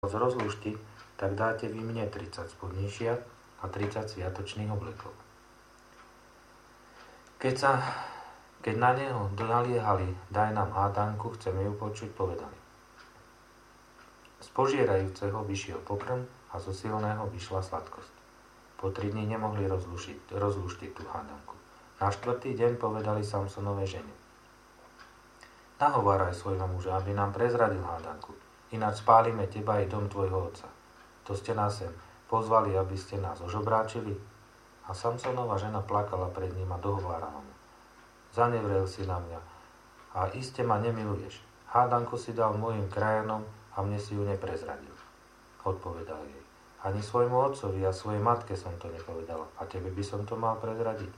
z rozluštiť, tak dáte vy mne 30 spodnejšia a 30 sviatočných oblekov. Keď na neho naliehali, daj nám hádánku, chceme ju počuť, povedali. Z požierajúceho vyšiel pokrm a zo silného vyšla sladkosť. Po 3 dni nemohli rozluštiť tú hádánku. Na 4. deň povedali Samsonovej žene. Nahováraj svojho muža, aby nám prezradil hádánku. Ináč spálime teba aj dom tvojho otca. To ste nás sem pozvali, aby ste nás ožobráčili. A Samsonova žena plakala pred ním a dohovárala mu. Zanevrel si na mňa a iste ma nemiluješ. Hádánku si dal mojim krajanom a mne si ju neprezradil. Odpovedal jej. Ani svojmu otcovi a svojej matke som to nepovedala. A tebe by som to mal prezradiť.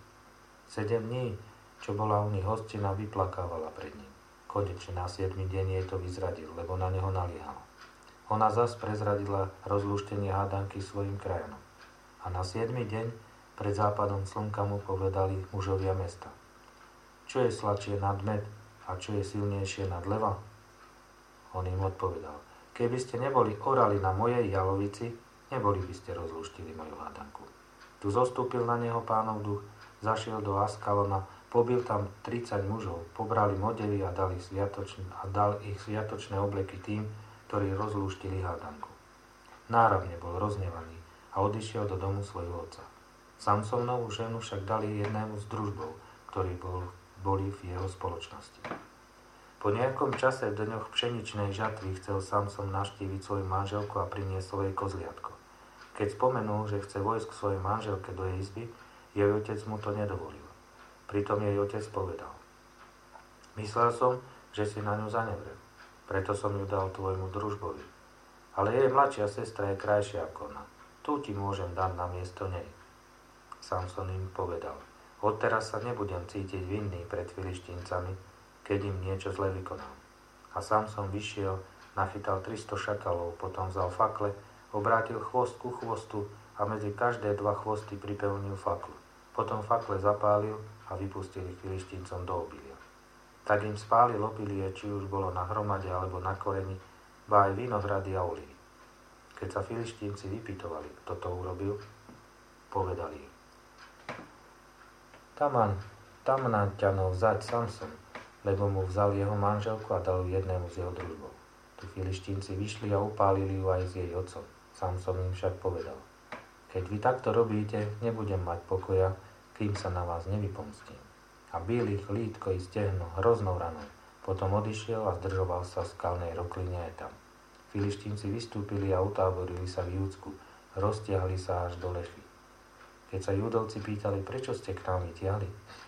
7 dní, čo bola u nich hostina, vyplakávala pred ním. Konečne na 7. deň jej to vyzradil, lebo na neho naliehal. Ona zas prezradila rozlúštenie hádánky svojim krajanom. A na 7. deň pred západom slnka mu povedali mužovia mesta. Čo je sladšie nad med a čo je silnejšie nad leva? On im odpovedal. Keby ste neboli orali na mojej jalovici, neboli by ste rozlúštili moju hádánku. Tu zostúpil na neho Pánov duch, zašiel do Askalona, pobil tam 30 mužov, pobrali modely a dal ich sviatočné obleky tým, ktorí rozlúštili hádánku. Náravne bol roznevaný a odišiel do domu svojho otca. Samsonovú ženu však dali jednému z družbov, ktorí boli v jeho spoločnosti. Po nejakom čase v dňoch pšeničnej žatvy chcel Samson navštíviť svoju manželku a priniesol jej kozliatko. Keď spomenul, že chce vojsť k svojej manželke do jej izby, jej otec mu to nedovolil. Pritom jej otec povedal. Myslel som, že si na ňu zanevrel, preto som ju dal tvojmu družbovi. Ale jej mladšia sestra je krajšia ako ona. Tu ti môžem dať na miesto nej. Samson im povedal. Odteraz sa nebudem cítiť vinný pred Filištíncami, keď im niečo zle vykonal. A Samson vyšiel, nachytal 300 šakalov, potom vzal fakle, obrátil chvost ku chvostu a medzi každé 2 chvosty pripevnil faklu. Potom fakle zapálil a vypustili Filištíncom do obilia. Tak im spálil obilie, či už bolo na hromade alebo na koreni, ba aj vinohrady a olivy. Keď sa Filištínci vypytovali, kto to urobil, povedali im. Tamnáťanov vzať Samson, lebo mu vzal jeho manželku a dal ju jednému z jeho družbov. Tu Filištínci vyšli a upálili ju aj s jej otcom. Samson im však povedal. Keď vy takto robíte, nebudem mať pokoja, kým sa na vás nevypomstím. A bil ich lítko i stehno hroznou ranou. Potom odišiel a zdržoval sa v skalnej rokline aj tam. Filištínci vystúpili a utáborili sa v Júdsku. Roztiahli sa až do Lechy. Keď sa Júdovci pýtali, prečo ste k nám vytiahli,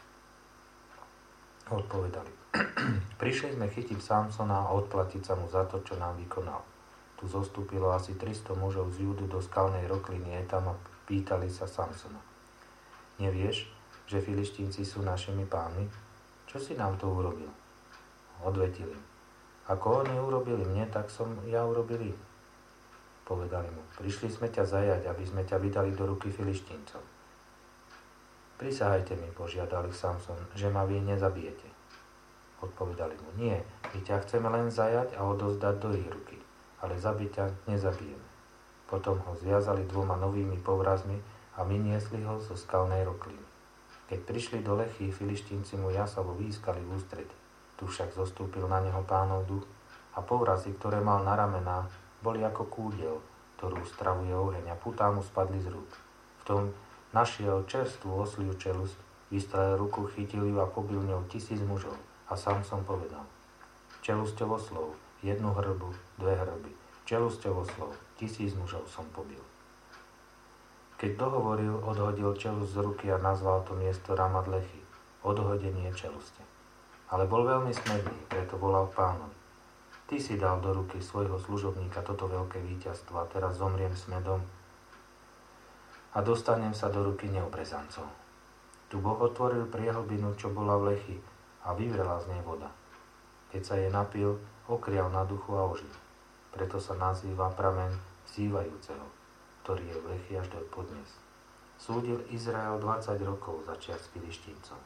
odpovedali. Prišli sme chytiť Samsona a odplatiť sa mu za to, čo nám vykonal. Tu zostúpilo asi 300 mužov z Júdu do skalnej rokliny Etam a pýtali sa Samsona. Nevieš, že Filištínci sú našimi pánmi? Čo si nám to urobil? Odvetili. Ako oni urobili mne, tak som ja urobil im. Povedali mu, prišli sme ťa zajať, aby sme ťa vydali do ruky Filištíncov. Prisahajte mi, požiadali Samson, že ma vy nezabijete. Odpovedali mu, nie, my ťa chceme len zajať a odozdať do ich ruky, ale zabiť ťa nezabijeme. Potom ho zviazali 2 novými povrazmi a vyniesli ho zo skalnej rokliny. Keď prišli do Lechy, Filištínci mu jasavo výskali v ústrety. Tu však zostúpil na neho Pánov duch a povrazy, ktoré mal na ramenách, boli ako kúdel, ktorú stravuje oheň a putá mu spadli z rúk. V tom našiel čerstvú osliu čelusť, vystrelil ruku, chytil ju a pobil ňou 1000 mužov. A Samson povedal, čelusťou oslov, 1 hrbu, 2 hrby, čelusťou oslov, 1000 mužov som pobil. Keď dohovoril, odhodil čelusť z ruky a nazval to miesto Ramat Lechy, odhodenie čeluste. Ale bol veľmi smedný, preto volal Pánovi. Ty si dal do ruky svojho služobníka toto veľké víťazstvo a teraz zomriem smedom a dostanem sa do ruky neobrezancov. Tu Boh otvoril priehlbinu, čo bola v Lechy a vyvrela z nej voda. Keď sa jej napil, okrial na duchu a ožil. Preto sa nazýva prameň vzývajúceho, ktorý je v Lechy až do podnes. Súdil Izrael 20 rokov za čias Filištíncov.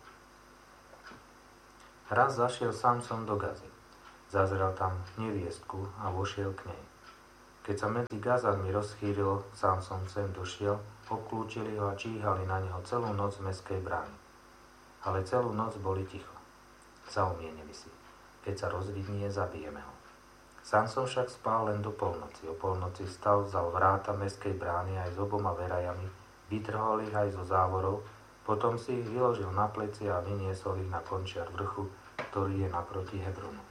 Raz zašiel Samson do Gazy. Zazrel tam neviestku a vošiel k nej. Keď sa medzi gazami rozchýril, Samson sem došiel, obklúčili ho a číhali na neho celú noc v mestskej bráne. Ale celú noc boli ticho. Zaumienili si. Keď sa rozvidnie, zabijeme ho. Samson však spál len do polnoci. O polnoci vstal, vzal vráta mestskej brány aj s oboma verajami, vytrhol ich aj zo závorov, potom si ich vyložil na plecia a vyniesol ich na končiar vrchu, ktorý je naproti Hebronu.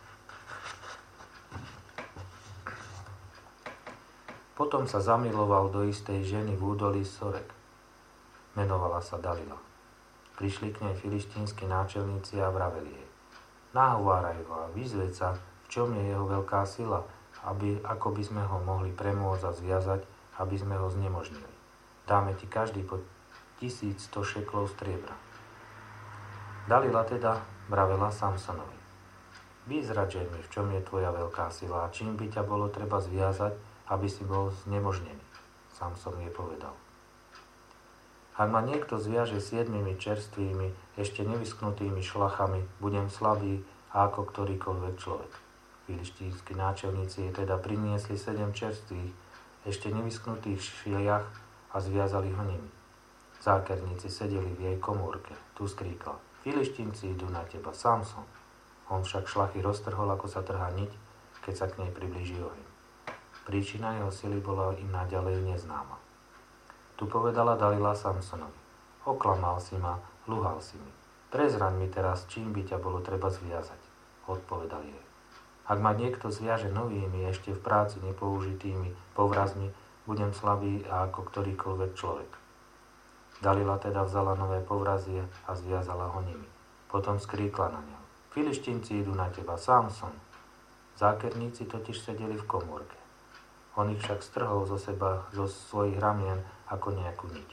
Potom sa zamiloval do istej ženy v údolí Sorek. Menovala sa Dalila. Prišli k nej filištínsky náčelníci a vraveli jej: Nahováraj ho a vyzveď sa, v čom je jeho veľká sila, ako by sme ho mohli premôcť a zviazať, aby sme ho znemožnili. Dáme ti každý po 1100 šeklov striebra. Dalila teda vravela Samsonovi: Vyzradžej mi, v čom je tvoja veľká sila a čím by ťa bolo treba zviazať, aby si bol znemožnený. Samson jej povedal: Ak ma niekto zviaže 7 čerstvými, ešte nevysknutými šlachami, budem slabý ako ktorýkoľvek človek. Filištínsky náčelníci jej teda priniesli 7 čerstvých, ešte nevysknutých šiliach a zviazali ho nimi. Zákerníci sedeli v jej komórke. Tu skríkla: Filištínci idú na teba, Samson. On však šlachy roztrhol, ako sa trhá niť, keď sa k nej priblíži oheň. Príčina jeho sily bola im naďalej neznáma. Tu povedala Dalila Samsonovi: Oklamal si ma, luhal si mi. Prezraň mi teraz, čím by ťa bolo treba zviazať. Odpovedal jej: Ak ma niekto zviaže novými, ešte v práci nepoužitými povrazmi, budem slabý ako ktorýkoľvek človek. Dalila teda vzala nové povrazie a zviazala ho nimi. Potom skríkla na neho: Filištínci idú na teba, Samson. Zákerníci totiž sedeli v komórke. On ich však strhol zo svojich ramien ako nejakú niť.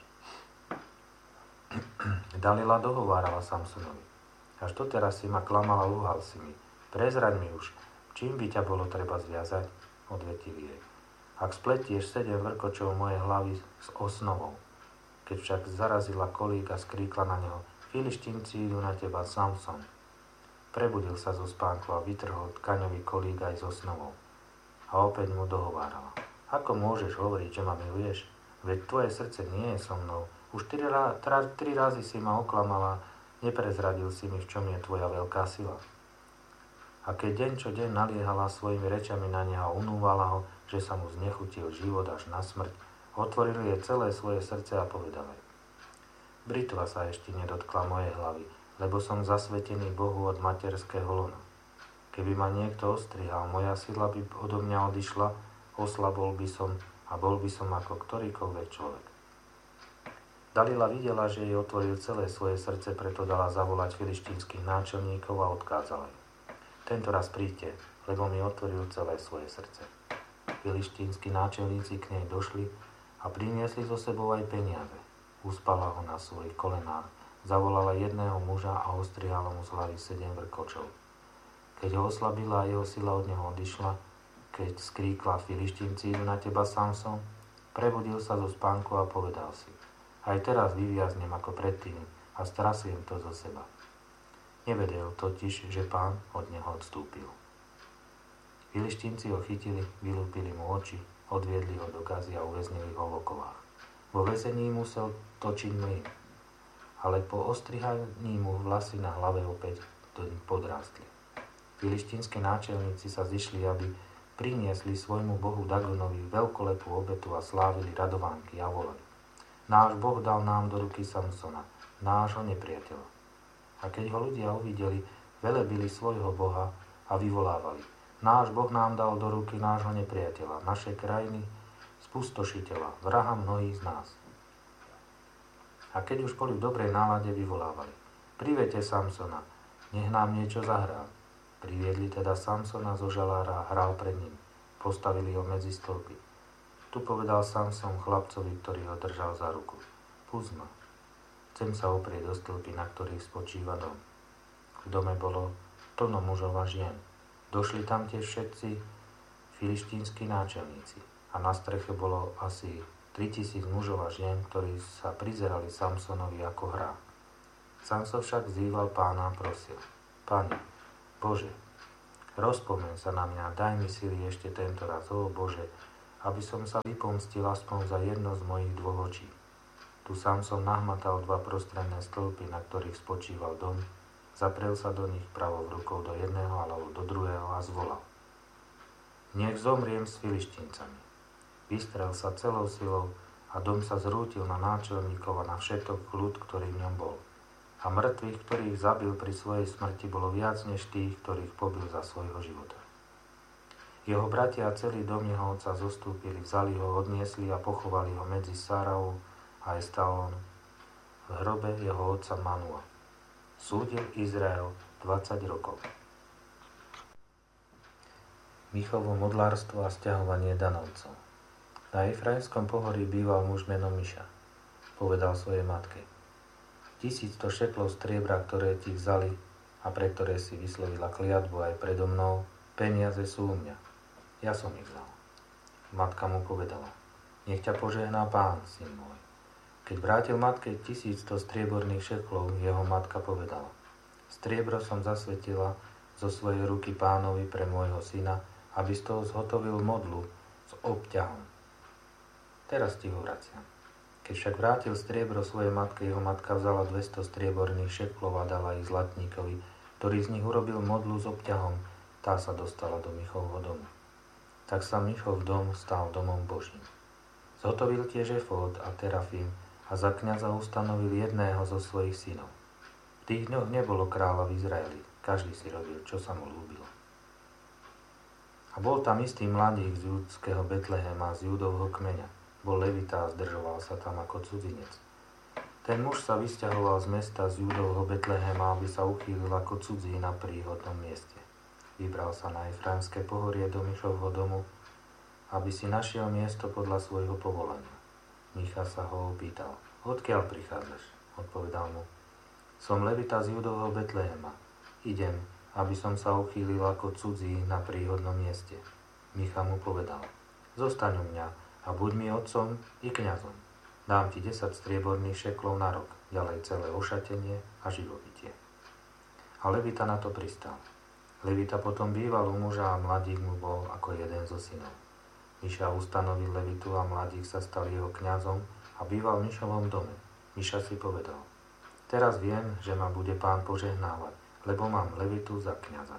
Dalila dohovárala Samsonovi: Až doteraz si ma klamal a lúhal si mi. Prezraň mi už, čím by ťa bolo treba zviazať, odvetil jej. Ak spletieš 7 vrkočov mojej hlavy s osnovou. Keď však zarazila kolík a skríkla na neho: Filištínci idú na teba, Samson. Prebudil sa zo spánku a vytrhol tkaňový kolík aj s osnovou. A opäť mu dohovárala: Ako môžeš hovoriť, že ma miluješ? Veď tvoje srdce nie je so mnou. Už 3 razy si ma oklamala, neprezradil si mi, v čom je tvoja veľká sila. A keď deň čo deň naliehala svojimi rečami na neho a unúvala ho, že sa mu znechutil život až na smrť, otvoril jej celé svoje srdce a povedal jej: Britva sa ešte nedotkla mojej hlavy, lebo som zasvetený Bohu od materského lona. Keby ma niekto ostrihal, moja sila by odo mňa odišla, oslabol by som a bol by som ako ktorýkoľvek človek. Dalila videla, že jej otvoril celé svoje srdce, preto dala zavolať filištínskych náčelníkov a odkázala im: Tento raz príďte, lebo mi otvoril celé svoje srdce. Filištínski náčelníci k nej došli a priniesli so sebou aj peniaze. Uspala ho na svojich kolenách, zavolala jedného muža a ostrihala mu z hlavy 7 vrkočov. Keď ho oslabila a jeho sila od neho odišla, keď skríkla: Filištínci idú na teba, Samson, prebudil sa zo spánku a povedal si: Aj teraz vyviaznem ako predtým a strasiem to zo seba. Nevedel totiž, že Pán od neho odstúpil. Filištínci ho chytili, vylúpili mu oči, odviedli ho do Gazy a uväznili ho v okovách. Vo väzení musel točiť mlyn, ale po ostrihaní mu vlasy na hlave opäť podrástli. Filištínski náčelníci sa zišli, aby priniesli svojmu bohu Dagonovi veľkolepú obetu a slávili radovánky a volali: Náš Boh dal nám do ruky Samsona, nášho nepriateľa. A keď ho ľudia uvideli, velebili svojho boha a vyvolávali: Náš Boh nám dal do ruky nášho nepriateľa, našej krajiny, spustošiteľa, vraha mnohých z nás. A keď už boli v dobrej nálade, vyvolávali: Privedte Samsona, nech nám niečo zahrá. Priviedli teda Samsona zo žalára a hral pred ním. Postavili ho medzi stĺpy. Tu povedal Samson chlapcovi, ktorý ho držal za ruku: Pusť ma, chcem sa oprieť do stĺpy, na ktorých spočíva dom. V dome bolo plno mužov a žien. Došli tam tiež všetci filištínski náčelníci a na streche bolo asi 3000 mužov a žien, ktorí sa prizerali Samsonovi ako hrá. Samson však vzýval Pána a prosil: Pane, Bože, rozpomeň sa na mňa, daj mi sily ešte tento raz, ó Bože, aby som sa vypomstil aspoň za jedno z mojich dvoch očí. Tu sám som nahmatal 2 prostredné stĺpy, na ktorých spočíval dom, zaprel sa do nich pravou rukou do jedného alebo do druhého a zvolal: Nech zomriem s Filištíncami. Vystrel sa celou silou a dom sa zrútil na náčelníkov a na všetok ľud, ktorý v ňom bol. A mŕtvych, ktorých zabil pri svojej smrti, bolo viac než tých, ktorých pobil za svojho života. Jeho bratia a celý dom jeho otca zostúpili, vzali ho, odniesli a pochovali ho medzi Sárau a Estalón v hrobe jeho otca Manua. Súdil Izrael 20 rokov. Michovo modlárstvo a sťahovanie Danovcov. Na Efraimskom pohorí býval muž menom Miša. Povedal svojej matke: 1100 šeklov striebra, ktoré ti vzali a pre ktoré si vyslovila kliatbu aj predo mnou, peniaze sú u mňa. Ja som ich vzal. Matka mu povedala: Nech ťa požehná Pán, syn môj. Keď vrátil matke 1100 strieborných šeklov, jeho matka povedala: Striebro som zasvetila zo svojej ruky Pánovi pre môjho syna, aby z toho zhotovil modlu s obťahom. Teraz ti ho vraciam. Keď však vrátil striebro svojej matke, jeho matka vzala 200 strieborných šeklov a dala ich zlatníkovi, ktorý z nich urobil modlu s obťahom. Tá sa dostala do Michovho domu. Tak sa Michov dom stal domom Božím. Zhotovil tiež efód a terafím a za kňaza ustanovil jedného zo svojich synov. V tých dňoch nebolo kráľa v Izraeli, každý si robil, čo sa mu ľúbilo. A bol tam istý mladík z judského Betlehema, z Júdovho kmeňa. Bol levita a zdržoval sa tam ako cudzinec. Ten muž sa vysťahoval z mesta z Júdovho Betlehema, aby sa uchýlil ako cudzí na príhodnom mieste. Vybral sa na Efraimské pohorie do Michovho domu, aby si našiel miesto podľa svojho povolania. Micha sa ho opýtal: Odkiaľ prichádzaš? Odpovedal mu: Som levita z Júdovho Betlehema. Idem, aby som sa uchýlil ako cudzí na príhodnom mieste. Micha mu povedal: Zostaň u mňa a buď mi otcom i kňazom. Dám ti 10 strieborných šeklov na rok, ďalej celé ošatenie a živobytie. A levita na to pristal. Levita potom býval u muža a mladík mu bol ako jeden zo synov. Miša ustanovil levitu a mladík sa stal jeho kňazom a býval v Mišovom dome. Miša si povedal: Teraz viem, že ma bude Pán požehnávať, lebo mám levitu za kňaza.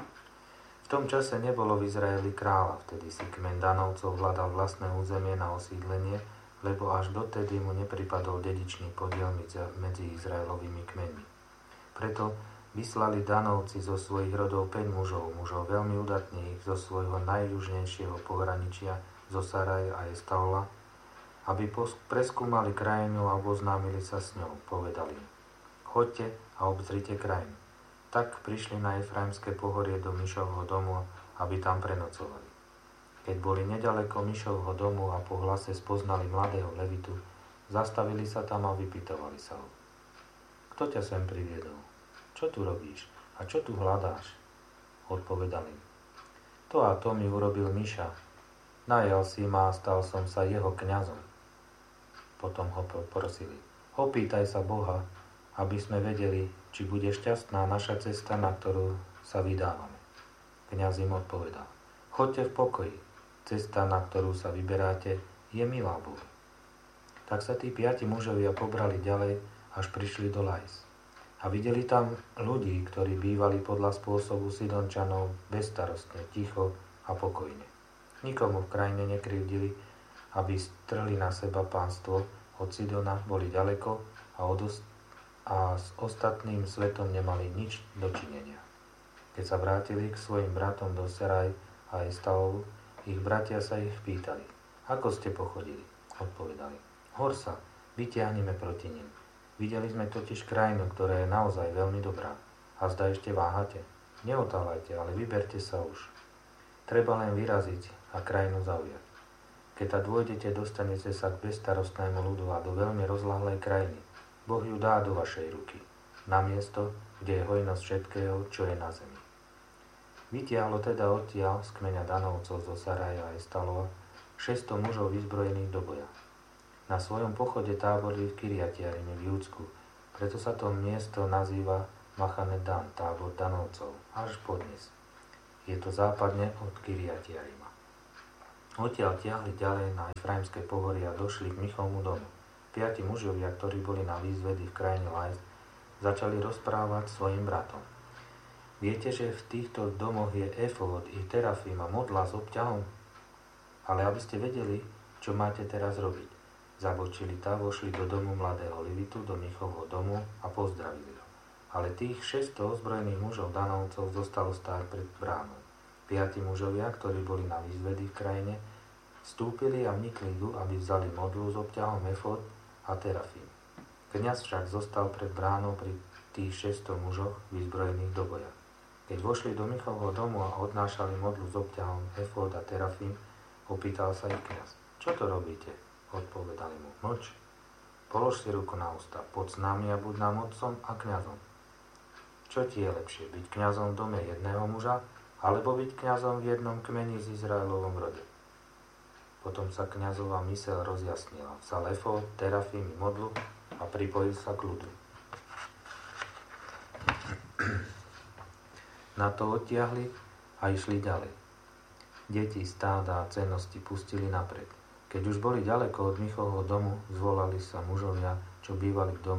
V tom čase nebolo v Izraeli kráľa, vtedy si kmeň Danovcov hľadal vlastné územie na osídlenie, lebo až dotedy mu nepripadol dedičný podiel medzi Izraelovými kmeňmi. Preto vyslali Danovci zo svojich rodov 5 mužov veľmi udatných zo svojho najjužnejšieho pohraničia, zo Saraj a Estaola, aby preskúmali krajinu a oznámili sa s ňou. Povedali: Choďte a obzrite krajinu. Tak prišli na Efraimské pohorie do Mišovho domu, aby tam prenocovali. Keď boli nedaleko Mišovho domu a po hlase spoznali mladého levitu, zastavili sa tam a vypytovali sa ho: Kto ťa sem priviedol? Čo tu robíš? A čo tu hľadáš? Odpovedali: To a to mi urobil Miša. Najal si ma a stal som sa jeho kňazom. Potom ho prosili: Opýtaj sa Boha, aby sme vedeli, či bude šťastná naša cesta, na ktorú sa vydávame. Kňaz im odpovedal: Choďte v pokoji. Cesta, na ktorú sa vyberáte, je milá Bohu. Tak sa tí 5 mužovia pobrali ďalej, až prišli do Lajs. A videli tam ľudí, ktorí bývali podľa spôsobu Sidončanov bezstarostne, ticho a pokojne. Nikomu v krajine nekrivdili, aby strhli na seba pánstvo. Od Sidona boli ďaleko a s ostatným svetom nemali nič dočinenia. Keď sa vrátili k svojim bratom do Seraj a Estaolu, ich bratia sa ich pýtali: Ako ste pochodili? Odpovedali: Hor sa, vytiahneme proti nim. Videli sme totiž krajinu, ktorá je naozaj veľmi dobrá. A zda ešte váhate? Neotálajte, ale vyberte sa už. Treba len vyraziť a krajinu zaujať. Keď ta dôjdete, dostanete sa k bezstarostnému ľudu a do veľmi rozľahlej krajiny. Boh ju dá do vašej ruky, na miesto, kde je hojnosť všetkého, čo je na zemi. Vytiahlo teda odtiaľ z kmeňa Danovcov zo Saraja a Estalova 600 mužov vyzbrojených do boja. Na svojom pochode táborili v Kiriatiarime v Júdsku, preto sa to miesto nazýva Machane Dan, tábor Danovcov, až podnes. Je to západne od Kiriatiarima. Odtiaľ tiahli ďalej na Efraimské pohorie a došli k Michovmu domu. 5 mužovia, ktorí boli na výzvedy v krajine Lajs, začali rozprávať svojim bratom. Viete, že v týchto domoch je efód i terafím a modla s obťahom? Ale aby ste vedeli, čo máte teraz robiť. Zabočili tá, vošli do domu mladého Levitu, do Michovho domu a pozdravili ho. Ale tých 600 ozbrojených mužov Danovcov zostalo stáť pred bránou. 5 mužovia, ktorí boli na výzvedy v krajine, vstúpili a vnikli tu, aby vzali modlu s obťahom efód a terafím. Kňaz však zostal pred bránou pri tých 600 mužoch vyzbrojených do boja. Keď vošli do Michovho domu a odnášali modlu s obťahom efód a terafím, opýtal sa ich kňaz. Čo to robíte? Odpovedali mu. Mlč. Polož si ruku na ústa. Poď s nami a buď nám otcom a kňazom. Čo ti je lepšie? Byť kňazom v dome jedného muža alebo byť kňazom v jednom kmeni z Izraelovom rode? Potom sa kňazova myseľ rozjasnila. Vzal efód, terafím i modlu a pripojil sa k ľudu. Na to odtiahli a išli ďalej. Deti, stáda a cennosti pustili napred. Keď už boli ďaleko od Michovho domu, zvolali sa mužovia, čo bývali v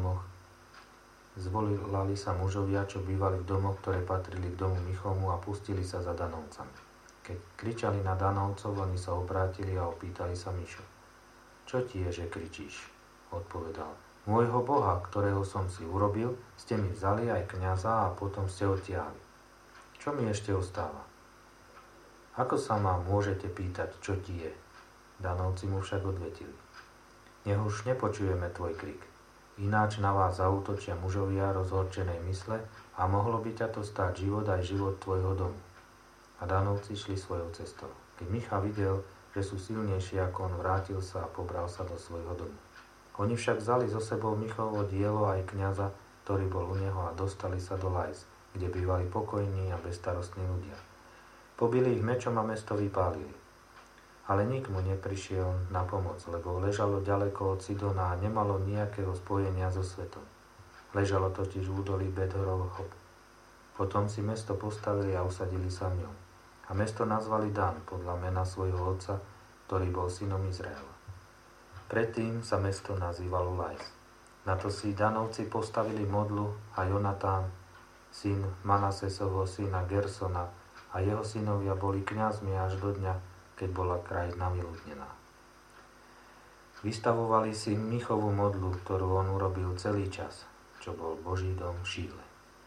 domoch, ktoré patrili k domu Michovmu a pustili sa za Danovcami. Keď kričali na Danovcov, oni sa obrátili a opýtali sa Mišu. Čo ti je, že kričíš? Odpovedal. Môjho Boha, ktorého som si urobil, ste mi vzali aj kňaza a potom ste odtiahli. Čo mi ešte ostáva? Ako sa ma môžete pýtať, čo ti je? Danovci mu však odvetili. Nech už nepočujeme tvoj krik. Ináč na vás zaútočia mužovia rozhorčenej mysle a mohlo by ťa to stáť život aj život tvojho domu. A Danovci šli svojou cestou. Keď Micha videl, že sú silnejší ako on, vrátil sa a pobral sa do svojho domu. Oni však vzali so sebou Michovho dielo aj kňaza, ktorý bol u neho a dostali sa do Lajs, kde bývali pokojní a bezstarostní ľudia. Pobili ich mečom a mesto vypálili. Ale nik mu neprišiel na pomoc, lebo ležalo ďaleko od Sidona a nemalo nejakého spojenia so svetom. Ležalo totiž v údolí Bet-Horov Hop. Potom si mesto postavili a usadili sa v ňom. A mesto nazvali Dan podľa mena svojho otca, ktorý bol synom Izraela. Predtým sa mesto nazývalo Lajs. Na to si Danovci postavili modlu a Jonatán, syn Manasesovho syna Gersona, a jeho synovia boli kňazmi až do dňa, keď bola krajina vyľudnená. Vystavovali si Michovú modlu, ktorú on urobil celý čas, čo bol Boží dom v Šíle.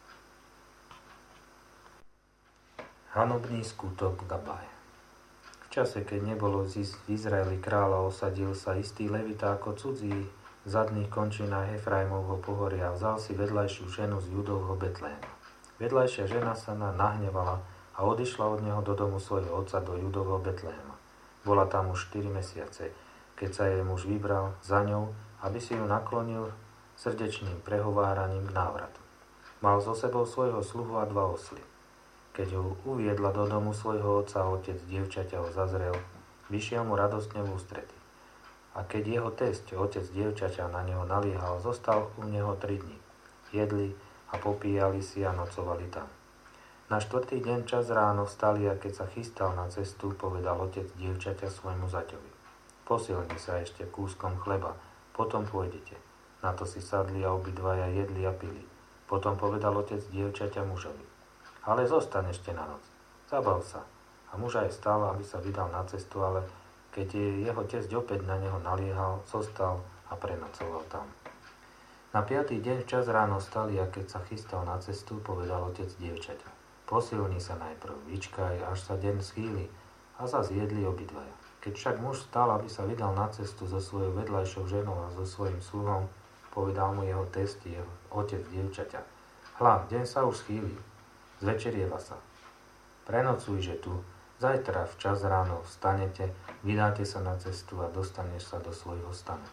Hanobný skutok Gabaj. V čase, keď nebolo v Izraeli kráľa, osadil sa istý Levita ako cudzí v zadných končinách Efraimovho pohoria a vzal si vedľajšiu ženu z Judovho Betléma. Vedľajšia žena sa nahnevala a odišla od neho do domu svojho otca do Judovho Betléma. Bola tam už 4 mesiace, keď sa jej muž vybral za ňou, aby si ju naklonil srdečným prehováraním k návratu. Mal so sebou svojho sluhu a 2 osly. Keď ho uviedla do domu svojho otca, otec dievčaťa ho zazrel, vyšiel mu radostne v ústrety. A keď jeho tesť, otec dievčaťa, na neho naliehal, zostal u neho 3 dni. Jedli a popíjali si a nocovali tam. Na 4. deň čas ráno vstali a keď sa chystal na cestu, povedal otec dievčaťa svojmu zaťovi. Posilni sa ešte kúskom chleba, potom pôjdete. Na to si sadli a obidvaja jedli a pili. Potom povedal otec dievčaťa mužovi. Ale zostaň ešte na noc. Zabav sa. A muž aj stal, aby sa vydal na cestu, ale keď jeho tesť opäť na neho naliehal, zostal a prenocoval tam. Na 5. deň čas ráno vstali a keď sa chystal na cestu, povedal otec dievčaťa. Posilni sa najprv, vyčkaj, až sa deň schýli a zas jedli obidvaja. Keď však muž vstal, aby sa vydal na cestu so svojou vedľajšou ženou a so svojím sluhom, povedal mu jeho test, jeho otec dievčaťa. Hľa, deň sa už schýli, zvečerieva sa. Prenocujže tu, zajtra včas ráno vstanete, vydáte sa na cestu a dostaneš sa do svojho stanu.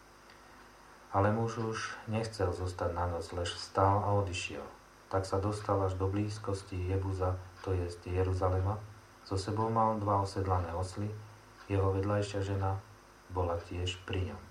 Ale muž už nechcel zostať na noc, lež vstal a odišiel. Tak sa dostal až do blízkosti Jebuza, to jest Jeruzalema. So sebou mal 2 osedlané osly, jeho vedľajšia žena bola tiež pri ňom.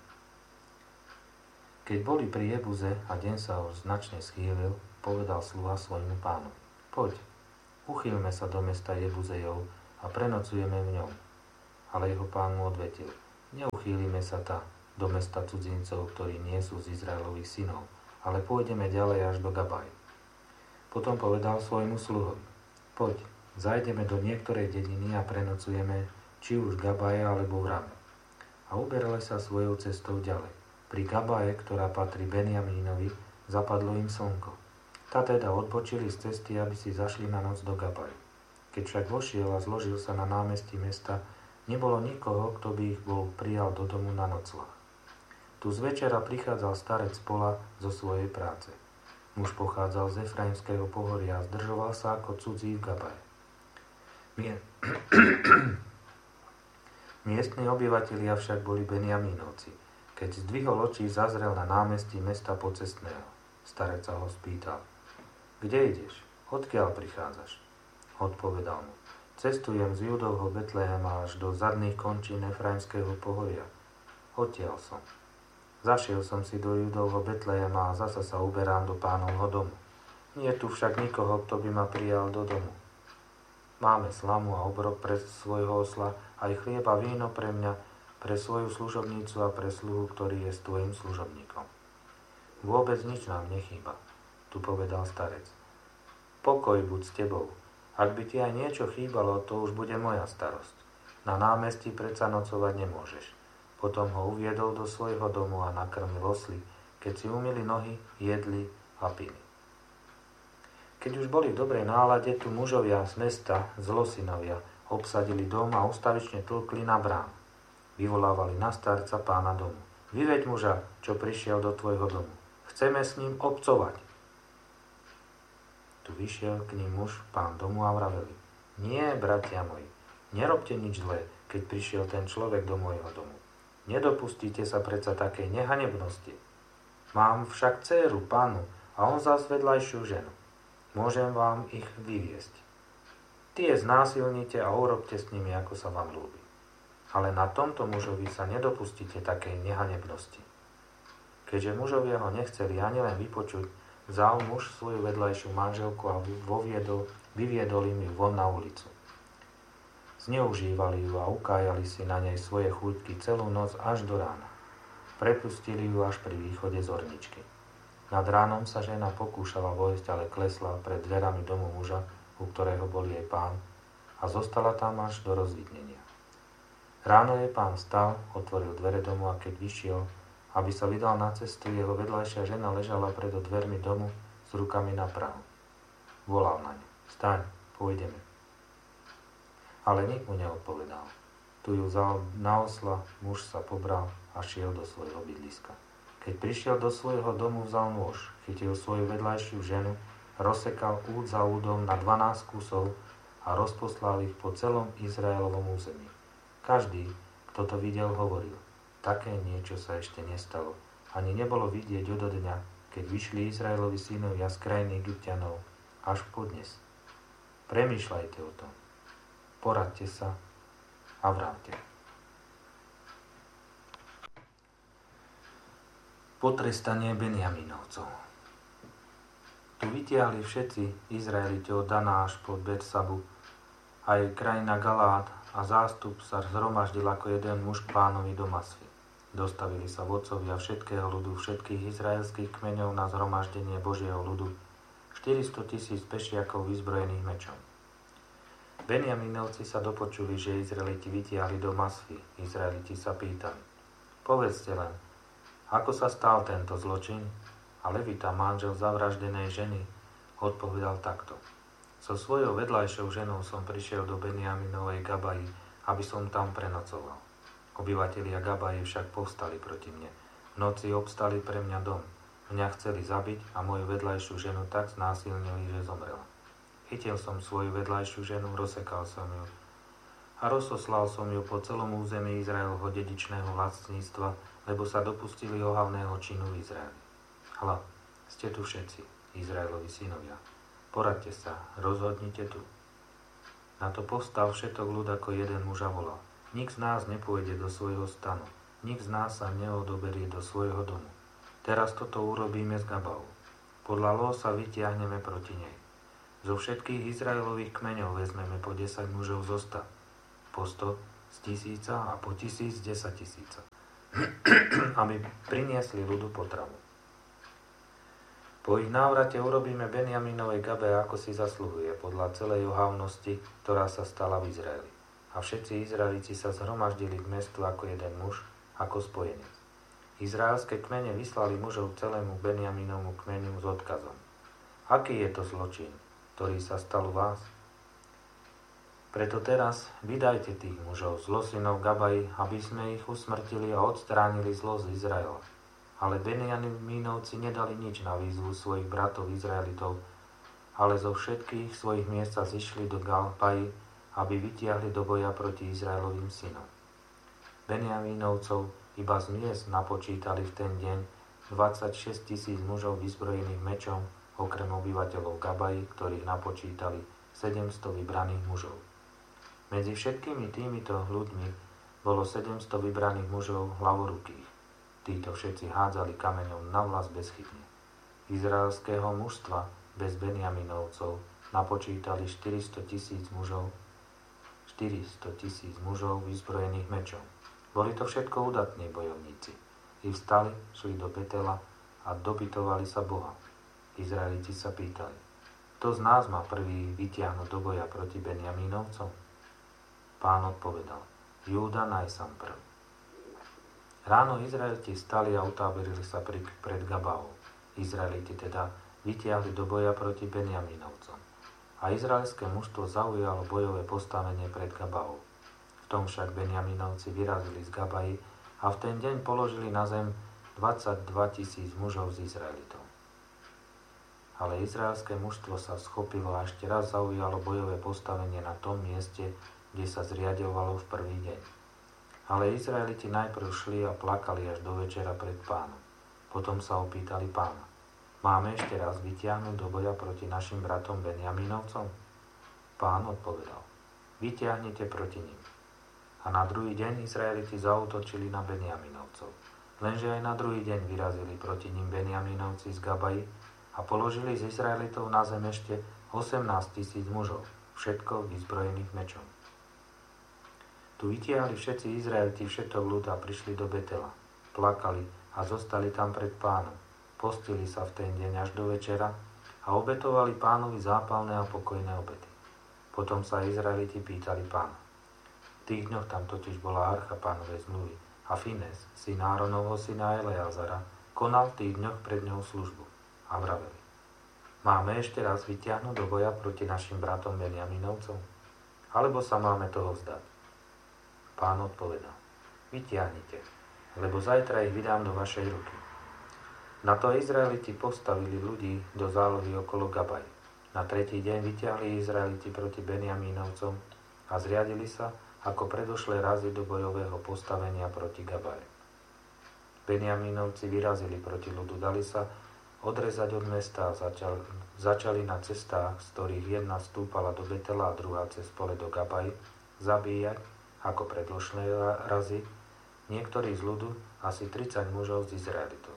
Keď boli pri Jebuze a deň sa už značne schýlil, povedal sluha svojmu pánu. Poď, uchýlme sa do mesta Jebuzejov a prenocujeme v ňom. Ale jeho pán mu odvetil: Neuchýlime sa do mesta cudzincov, ktorí nie sú z Izraelových synov, ale pôjdeme ďalej až do Gabaj. Potom povedal svojmu sluhovi: Poď, zajdeme do niektorej dediny a prenocujeme, či už v Gabaje alebo v Rame. A uberali sa svojou cestou ďalej. Pri Gabaje, ktorá patrí Benjamínovi, zapadlo im slnko. Tá teda odpočili z cesty, aby si zašli na noc do Gabaje. Keď však vošiel a zložil sa na námestí mesta, nebolo nikoho, kto by ich bol prijal do domu na nocľah. Tu z večera prichádzal starec z pola zo svojej práce. Muž pochádzal z Efraimského pohoria a zdržoval sa ako cudzí v Gabaje. Miestni obyvatelia však boli Benjamínovci. Keď zdvihol oči, zazrel na námestí mesta pocestného. Starec sa ho spýtal: Kde ideš? Odkiaľ prichádzaš? Odpovedal mu: Cestujem z Judovho Betlehema až do zadných končín Efraimského pohoria. Odtiaľ som. Zašiel som si do Judovho Betlehema a zasa sa uberám do pánovho domu. Nie je tu však nikoho, kto by ma prijal do domu. Máme slamu a obrok pre svojho osla, aj chlieb a víno pre mňa, pre svoju služobnicu a pre sluhu, ktorý je s tvojim služobníkom. Vôbec nič nám nechýba, tu povedal starec. Pokoj buď s tebou. Ak by ti aj niečo chýbalo, to už bude moja starosť. Na námestí predsa nocovať nemôžeš. Potom ho uviedol do svojho domu a nakrmil osly, keď si umyli nohy, jedli a pili. Keď už boli v dobrej nálade, tu mužovia z mesta, zlosynovia, obsadili dom a ustavične tlkli na brán. Vyvolávali na starca pána domu. Vyveď muža, čo prišiel do tvojho domu. Chceme s ním obcovať. Tu vyšiel k ním muž, pán domu, a vraveli: Nie, bratia moji, nerobte nič zlé, keď prišiel ten človek do môjho domu. Nedopustíte sa predsa takej nehanebnosti. Mám však dcéru, pánu, a on zás vedľajšiu ženu. Môžem vám ich vyviesť. Tie znásilnite a urobte s nimi, ako sa vám ľúbi. Ale na tomto mužovi sa nedopustíte takej nehanebnosti. Keďže mužovia ho nechceli ani len vypočuť, vzal muž svoju vedľajšiu manželku a vyviedol im ju von na ulicu. Zneužívali ju a ukájali si na nej svoje chúťky celú noc až do rána. Prepustili ju až pri východe zorničky. Nad ránom sa žena pokúšala vojsť, ale klesla pred dverami domu muža, u ktorého bol jej pán, a zostala tam až do rozvidnenia. Ráno jej pán vstal, otvoril dvere domu a keď vyšiel, aby sa vydal na cestu, jeho vedľajšia žena ležala pred dvermi domu s rukami na prahu. Volal na ňu: Vstaň, pôjdeme. Ale nik mu neodpovedal. Tu ju vzal na osla, muž sa pobral a šiel do svojho bydliska. Keď prišiel do svojho domu, vzal nôž, chytil svoju vedľajšiu ženu, rozsekal úd za údom na 12 kusov a rozposlal ich po celom Izraelovom území. Každý, kto to videl, hovoril: Také niečo sa ešte nestalo. Ani nebolo vidieť od dňa, keď vyšli Izraelovi synovia z krajiny Egypťanov, až po dnes. Premýšľajte o tom. Poradte sa a vravte. Potrestanie Benjamínovcov. Tu vytiahli všetci Izraeliti od Dana až po Betsabu, aj krajina Galát, a zástup sa zhromaždil ako jeden muž k pánovi do Masvy. Dostavili sa vodcovia všetkého ľudu, všetkých izraelských kmeňov na zhromaždenie Božieho ľudu, 400 000 pešiakov vyzbrojených mečom. Benjamínovci sa dopočuli, že Izraeliti vytiahli do Masvy. Izraeliti sa pýtali: Povedzte len, ako sa stal tento zločin? A Levita, manžel zavraždenej ženy, odpovedal takto: So svojou vedľajšou ženou som prišiel do Benjaminovej Gabaji, aby som tam prenocoval. Obyvatelia Gabaji však povstali proti mne. V noci obstali pre mňa dom. Mňa chceli zabiť a moju vedľajšiu ženu tak znásilnili, že zomrela. Chytil som svoju vedľajšiu ženu, rozsekal som ju a rozoslal som ju po celom území Izraelovho dedičného vlastníctva, lebo sa dopustili ohavného činu v Izraeli. Hľa, ste tu všetci, Izraelovi synovia. Poradte sa, rozhodnite tu. Na to povstal všetok ľud ako jeden muž a volal: Nik z nás nepôjde do svojho stanu, nik z nás sa neodoberie do svojho domu. Teraz toto urobíme s Gabou. Podľa Ló sa vytiahneme proti nej. Zo všetkých Izraelových kmeňov vezmeme po 10 mužov zo 100. Po 100 1000 a po 1000 10 000, aby priniesli ľudu potravu. Po ich návrate urobíme Benjaminovej Gabe, ako si zasluhuje, podľa celej ohavnosti, ktorá sa stala v Izraeli. A všetci Izraeliti sa zhromaždili k mestu ako jeden muž, ako spojenec. Izraelské kmene vyslali mužov celému Benjaminovmu kmenu s odkazom. Aký je to zločin, ktorý sa stal u vás? Preto teraz vydajte tých mužov, zlosynov Gabaji, aby sme ich usmrtili a odstránili zlo z Izraela. Ale Benjamínovci nedali nič na výzvu svojich bratov Izraelitov, ale zo všetkých svojich miest sa zišli do Gabaji, aby vytiahli do boja proti Izraelovým synom. Benjamínovcov iba z miest napočítali v ten deň 26 000 mužov vyzbrojených mečom, okrem obyvateľov Gabaji, ktorých napočítali 700 vybraných mužov. Medzi všetkými týmito ľuďmi bolo 700 vybraných mužov hlavorukých. Títo všetci hádzali kameňom na vlas bezchybne. Izraelského mužstva bez Benjaminovcov napočítali 400 000 mužov vyzbrojených mečom. Boli to všetko udatní bojovníci. I vstali, šli do Betela a dopytovali sa Boha. Izraeliti sa pýtali, kto z nás má prvý vytiahnuť do boja proti Benjamínovcom? Pán odpovedal, Júda najsam prv. Ráno Izraeliti vstali a utáborili sa pred Gabaou. Izraeliti teda vytiahli do boja proti Benjamínovcom. A izraelské mužstvo zaujalo bojové postavenie pred Gabaou. V tom však Benjamínovci vyrazili z Gabaji a v ten deň položili na zem 22 000 mužov z Izraelitov. Ale izraelské mužstvo sa schopilo a ešte raz zaujalo bojové postavenie na tom mieste, kde sa zriaďovalo v prvý deň. Ale Izraeliti najprv šli a plakali až do večera pred Pánom. Potom sa opýtali Pána, máme ešte raz vytiahnuť do boja proti našim bratom Benjamínovcom? Pán odpovedal, vytiahnite proti nim. A na druhý deň Izraeliti zaútočili na Benjamínovcov. Lenže aj na druhý deň vyrazili proti nim Benjamínovci z Gabaji a položili z Izraelitov na zem ešte 18 000 mužov, všetko vyzbrojených mečom. Tu vytiahli všetci Izraeliti všetok ľud a prišli do Betela. Plakali a zostali tam pred Pánom. Postili sa v ten deň až do večera a obetovali Pánovi zápalné a pokojné obety. Potom sa Izraeliti pýtali Pána. V tých dňoch tam totiž bola archa Pánovej zmluvy a Fines, syn Áronovho syna Eleazara, konal v tých dňoch pred ňou službu. A vraveli, máme ešte raz vytiahnuť do boja proti našim bratom Benjamínovcom? Alebo sa máme toho vzdať? Pán odpovedal, vytiahnite, lebo zajtra ich vydám do vašej ruky. Na to Izraeliti postavili ľudí do zálohy okolo Gabaji. Na tretí deň vytiahli Izraeliti proti Benjamínovcom a zriadili sa ako predošlé razy do bojového postavenia proti Gabaji. Benjamínovci vyrazili proti ľudu, dali sa odrezať od mesta a začali na cestách, z ktorých jedna stúpala do Betela a druhá cez pole do Gabaji, zabíjať, ako predložné razy, niektorí z ľudu, asi 30 mužov z Izraelitov.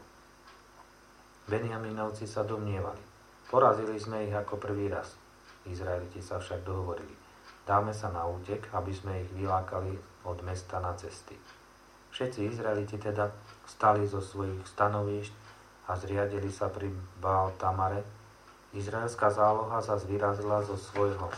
Benjamínovci sa domnievali, porazili sme ich ako prvý raz. Izraeliti sa však dohovorili, dáme sa na útek, aby sme ich vylákali od mesta na cesty. Všetci Izraeliti teda vstali zo svojich stanovíšť a zriadili sa pri Baal Tamare. Izraelská záloha sa vyrazila zo svojho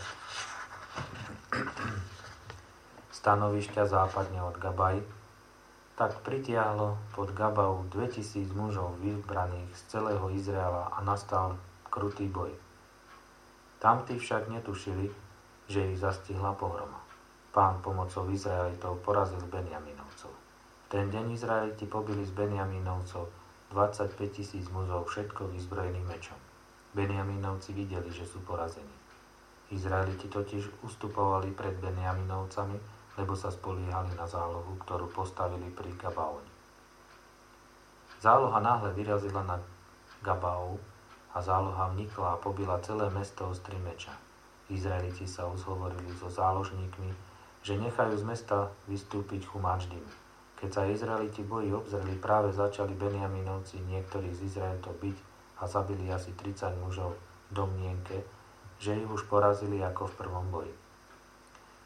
stanovišťa západne od Gabaji, tak pritiahlo pod Gabau 2000 mužov vybraných z celého Izraela a nastal krutý boj. Tamtí však netušili, že ich zastihla pohroma. Pán pomocou Izraelitov porazil Benjamínovcov. V ten deň Izraeliti pobili z Benjamínovcov 25 000 mužov, všetko vyzbrojených mečom. Benjamínovci videli, že sú porazení. Izraeliti totiž ustupovali pred Benjamínovcami, lebo sa spoliehali na zálohu, ktorú postavili pri Gabaoni. Záloha náhle vyrazila na Gabau a záloha vnikla a pobila celé mesto ostri meča. Izraeliti sa uzhovorili so záložníkmi, že nechajú z mesta vystúpiť Chumáčdim. Keď sa Izraeliti boji obzreli, práve začali Benjamínovci niektorých z Izraelitov byť a zabili asi 30 mužov v domnienke, že ich už porazili ako v prvom boji.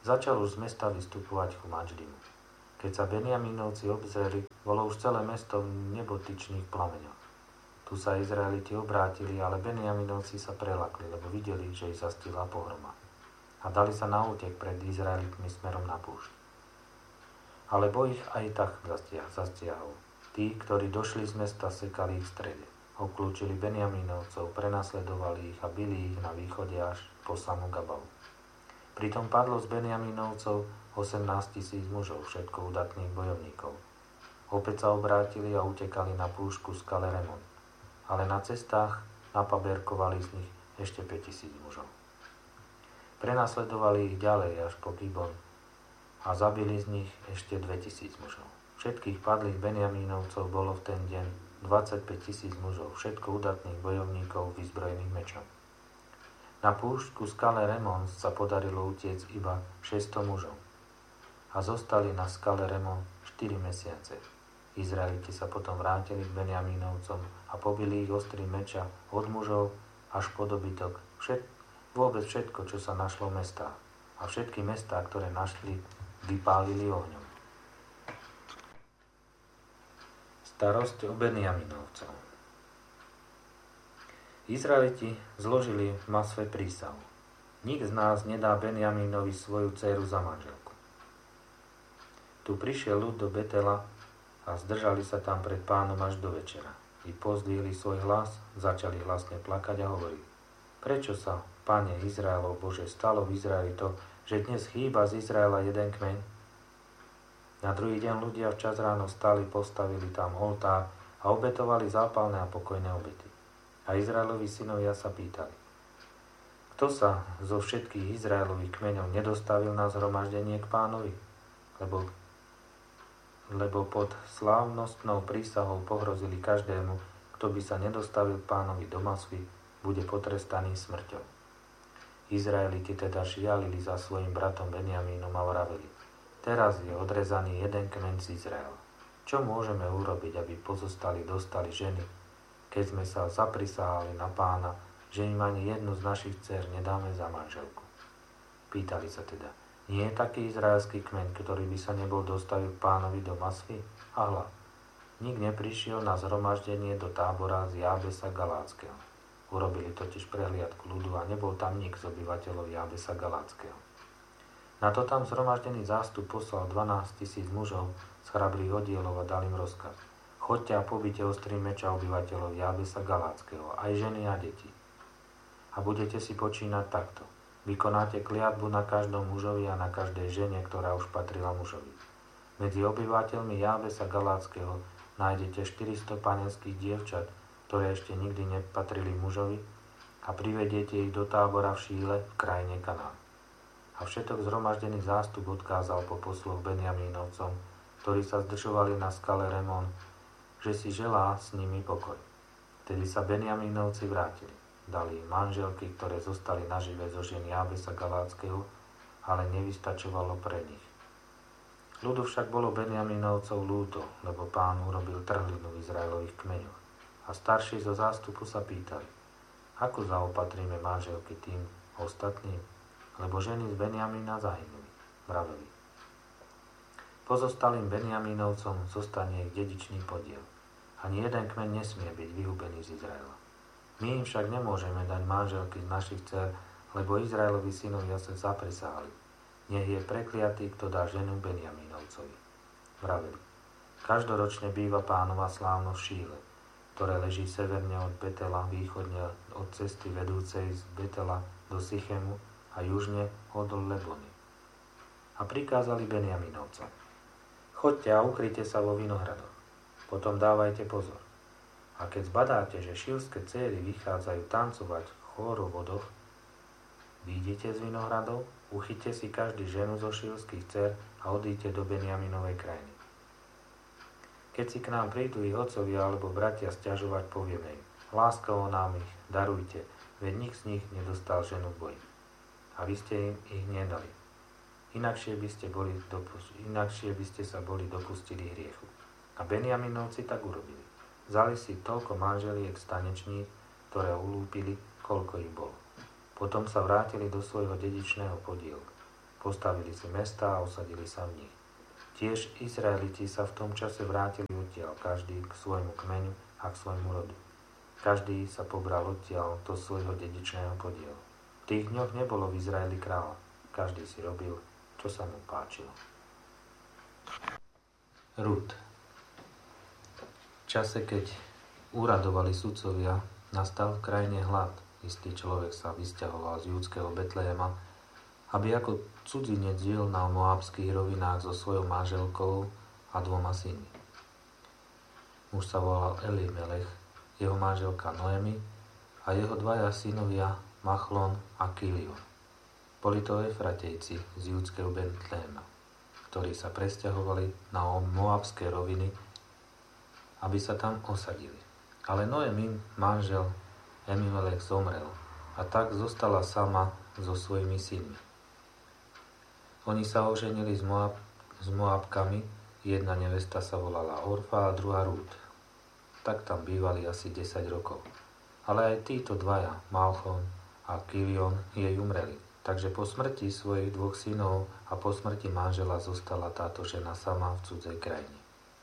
Začal už z mesta vystupovať ku Madždimu. Keď sa Benjamínovci obzreli, bolo už celé mesto v nebotyčných plameňoch. Tu sa Izraeliti obrátili, ale Benjamínovci sa prelakli, lebo videli, že ich zastihla pohroma. A dali sa na útek pred Izraelitmi smerom na púšť. Alebo ich aj tak zastiahol. Tí, ktorí došli z mesta, sekali ich v strede. Obklúčili Benjamínovcov, prenasledovali ich a bili ich na východe až po samú Gabalu. Pritom padlo z Benjamínovcov 18 000 mužov, všetko udatných bojovníkov. Opäť sa obrátili a utekali na púšku skale Remon. Ale na cestách napaberkovali z nich ešte 5 000 mužov. Prenasledovali ich ďalej až po Gibon a zabili z nich ešte 2 000 mužov. Všetkých padlých Benjamínovcov bolo v ten deň 25 000 mužov, všetko udatných bojovníkov vyzbrojených mečom. Na púštku skale Remon sa podarilo utiecť iba 600 mužov a zostali na skale Remon 4 mesiace. Izraeliti sa potom vrátili k Benjamínovcom a pobili ich ostrým meča od mužov až po dobytok. Vôbec všetko, čo sa našlo v mestách. A všetky mestá, ktoré našli, vypálili ohňom. Starosť o Benjamínovcov. Izraeliti zložili v Masve prísahu. Nik z nás nedá Benjamínovi svoju dcéru za manželku. Tu prišiel ľud do Betela a zdržali sa tam pred Pánom až do večera. I pozdvihli svoj hlas, začali hlasne plakať a hovoriť: Prečo sa, Pane Izraelov Bože, stalo v Izraeli to, že dnes chýba z Izraela jeden kmeň? Na druhý deň ľudia včas ráno stali, postavili tam oltár a obetovali zápalné a pokojné obety. A Izraelovi synovia sa pýtali: Kto sa zo všetkých Izraelových kmeňov nedostavil na zhromaždenie k Pánovi? Lebo pod slávnostnou prísahou pohrozili každému, kto by sa nedostavil k Pánovi do Masvy, bude potrestaný smrťou. Izraeliti teda šialili za svojim bratom Benjamínom a vraveli: Teraz je odrezaný jeden kmeň z Izraela. Čo môžeme urobiť, aby pozostali dostali ženy, keď sme sa zaprisahali na Pána, že im ani jednu z našich dcér nedáme za manželku? Pýtali sa teda: Nie je taký izraelský kmeň, ktorý by sa nebol dostavil k Pánovi do Masvy? A hľa, nik neprišiel na zhromaždenie do tábora z Jábesa Galátskeho. Urobili totiž prehliadku ľudu a nebol tam nik z obyvateľov Jábesa Galátskeho. Na to tam zhromaždený zástup poslal 12 000 mužov z chrabrých oddielov a dal im rozkaz: Choďte a pobite ostrým meča obyvateľov Jábesa Galátskeho, aj ženy a deti. A budete si počínať takto. Vykonáte kliatbu na každom mužovi a na každej žene, ktorá už patrila mužovi. Medzi obyvateľmi Jábesa Galátskeho nájdete 400 panenských dievčat, ktoré ešte nikdy nepatrili mužovi, a privediete ich do tábora v Šíle v krajine Kanán. A všetok zhromaždený zástup odkázal po posloch Benjamínovcom, ktorí sa zdržovali na skale Remon, že si želá s nimi pokoj. Vtedy sa Benjamínovci vrátili. Dali im manželky, ktoré zostali nažive zo žien Jábesa Galátskeho, ale nevystačovalo pre nich. Ľudu však bolo Benjamínovcov ľúto, lebo Pán urobil trhlinu v Izraelových kmeňoch. A starší zo zástupu sa pýtali: Ako zaopatríme manželky tým ostatným? Lebo ženy z Benjamína zahynuli. Vraveli: Pozostalým Benjamínovcom zostane ich dedičný podiel. Ani jeden kmeň nesmie byť vyhubený z Izraela. My im však nemôžeme dať manželky z našich dcér, lebo Izraelovi synovia sa zaprisahali: Nech je prekliatý, kto dá ženu Benjamínovcovi. Vraveli: Každoročne býva Pánova slávnosť v Šíle, ktoré leží severne od Betela, východne od cesty vedúcej z Betela do Sychemu a južne od Lebony. A prikázali Benjamínovcom: Choďte a ukryjte sa vo vinohradoch. Potom dávajte pozor. A keď zbadáte, že šílske céry vychádzajú tancovať v chórovodoch, výjdite z vinohradov, uchyťte si každý ženu zo šílskych dcér a odíďte do Benjaminovej krajiny. Keď si k nám prídu ich otcovia alebo bratia sťažovať, povieme im: Láskavo nám ich darujte, veď nik z nich nedostal ženu v boji. A vy ste im ich nedali. Inakšie by ste sa boli dopustili hriechu. A Benjaminovci tak urobili. Vzali si toľko manželiek stanečných, ktoré ulúpili, koľko ich bolo. Potom sa vrátili do svojho dedičného podielu. Postavili si mestá a osadili sa v nich. Tiež Izraeliti sa v tom čase vrátili odtiaľ, každý k svojmu kmeňu a k svojmu rodu. Každý sa pobral odtiaľ do svojho dedičného podielu. V tých dňoch nebolo v Izraeli kráľa. Každý si robil, čo sa mu páčilo. Rút. V čase, keď úradovali sudcovia, nastal v krajine hlad. Istý človek sa vysťahoval z judského Betlehema, aby ako cudzinec žil na moabských rovinách so svojou manželkou a 2 synmi. Muž sa volal Elimelech, jeho manželka Noemi a jeho 2 synovia Machlon a Kilion. Boli to Efratejci z judského Betlehema, ktorí sa presťahovali na moabské roviny, aby sa tam osadili. Ale Noemi, manžel Elimelech, zomrel a tak zostala sama so svojimi synmi. Oni sa oženili s Moabkami, jedna nevesta sa volala Orfa a druhá Rút. Tak tam bývali asi 10 rokov. Ale aj títo 2, Machlon a Kilion, jej umreli. Takže po smrti svojich 2 synov a po smrti manžela zostala táto žena sama v cudzej krajine.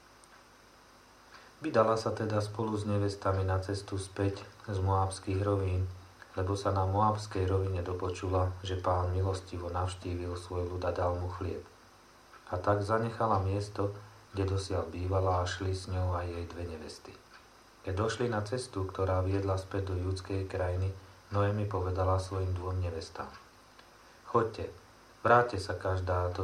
Vydala sa teda spolu s nevestami na cestu späť z moabských rovín, lebo sa na moabskej rovine dopočula, že Pán milostivo navštívil svoj ľud a dal mu chlieb. A tak zanechala miesto, kde dosiaľ bývala, a šli s ňou aj jej 2 nevesty. Keď došli na cestu, ktorá viedla späť do judskej krajiny, Noemi povedala svojim 2 nevestám: Choďte, vráťte sa každá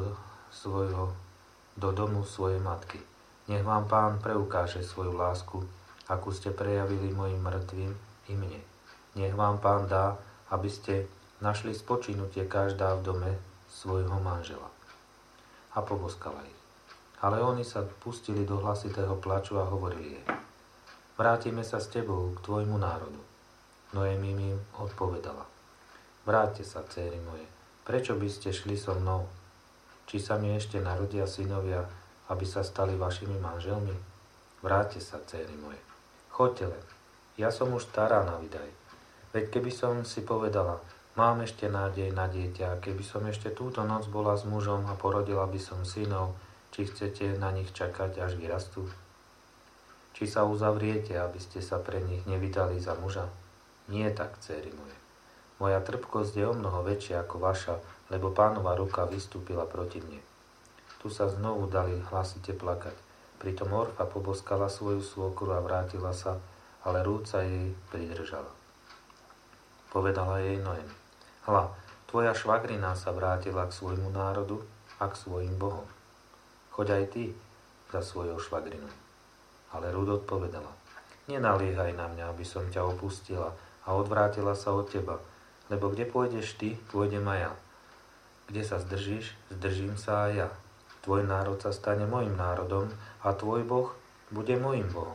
do domu svojej matky. Nech vám Pán preukáže svoju lásku, akú ste prejavili mojim mŕtvým i mne. Nech vám Pán dá, aby ste našli spočinutie každá v dome svojho manžela. A poboskala ich. Ale oni sa pustili do hlasitého plaču a hovorili jej: Vrátime sa s tebou k tvojmu národu. Noemi im odpovedala: Vráťte sa, dcéry moje, prečo by ste šli so mnou? Či sa mi ešte narodia synovia, aby sa stali vašimi manželmi? Vráťte sa, dcéry moje. Choďte len, ja som už stará na vydaj. Veď keby som si povedala, mám ešte nádej na dieťa, keby som ešte túto noc bola s mužom a porodila by som synov, či chcete na nich čakať, až vyrastú? Či sa uzavriete, aby ste sa pre nich nevydali za muža? Nie tak, dcéry moje. Moja trpkosť je omnoho väčšia ako vaša, lebo Pánova ruka vystúpila proti mne. Tu sa znovu dali hlasite plakať. Pritom Orfa poboskala svoju svokru a vrátila sa, ale Rút sa jej pridržala. Povedala jej Noemi: Hľa, tvoja švagrina sa vrátila k svojmu národu a k svojim bohom. Choď aj ty za svojou švagrinou. Ale Rút odpovedala: Nenaliehaj na mňa, aby som ťa opustila a odvrátila sa od teba, lebo kde pôjdeš ty, pôjdem aj ja. Kde sa zdržíš, zdržím sa aj ja. Tvoj národ sa stane mojim národom a tvoj Boh bude mojim Bohom.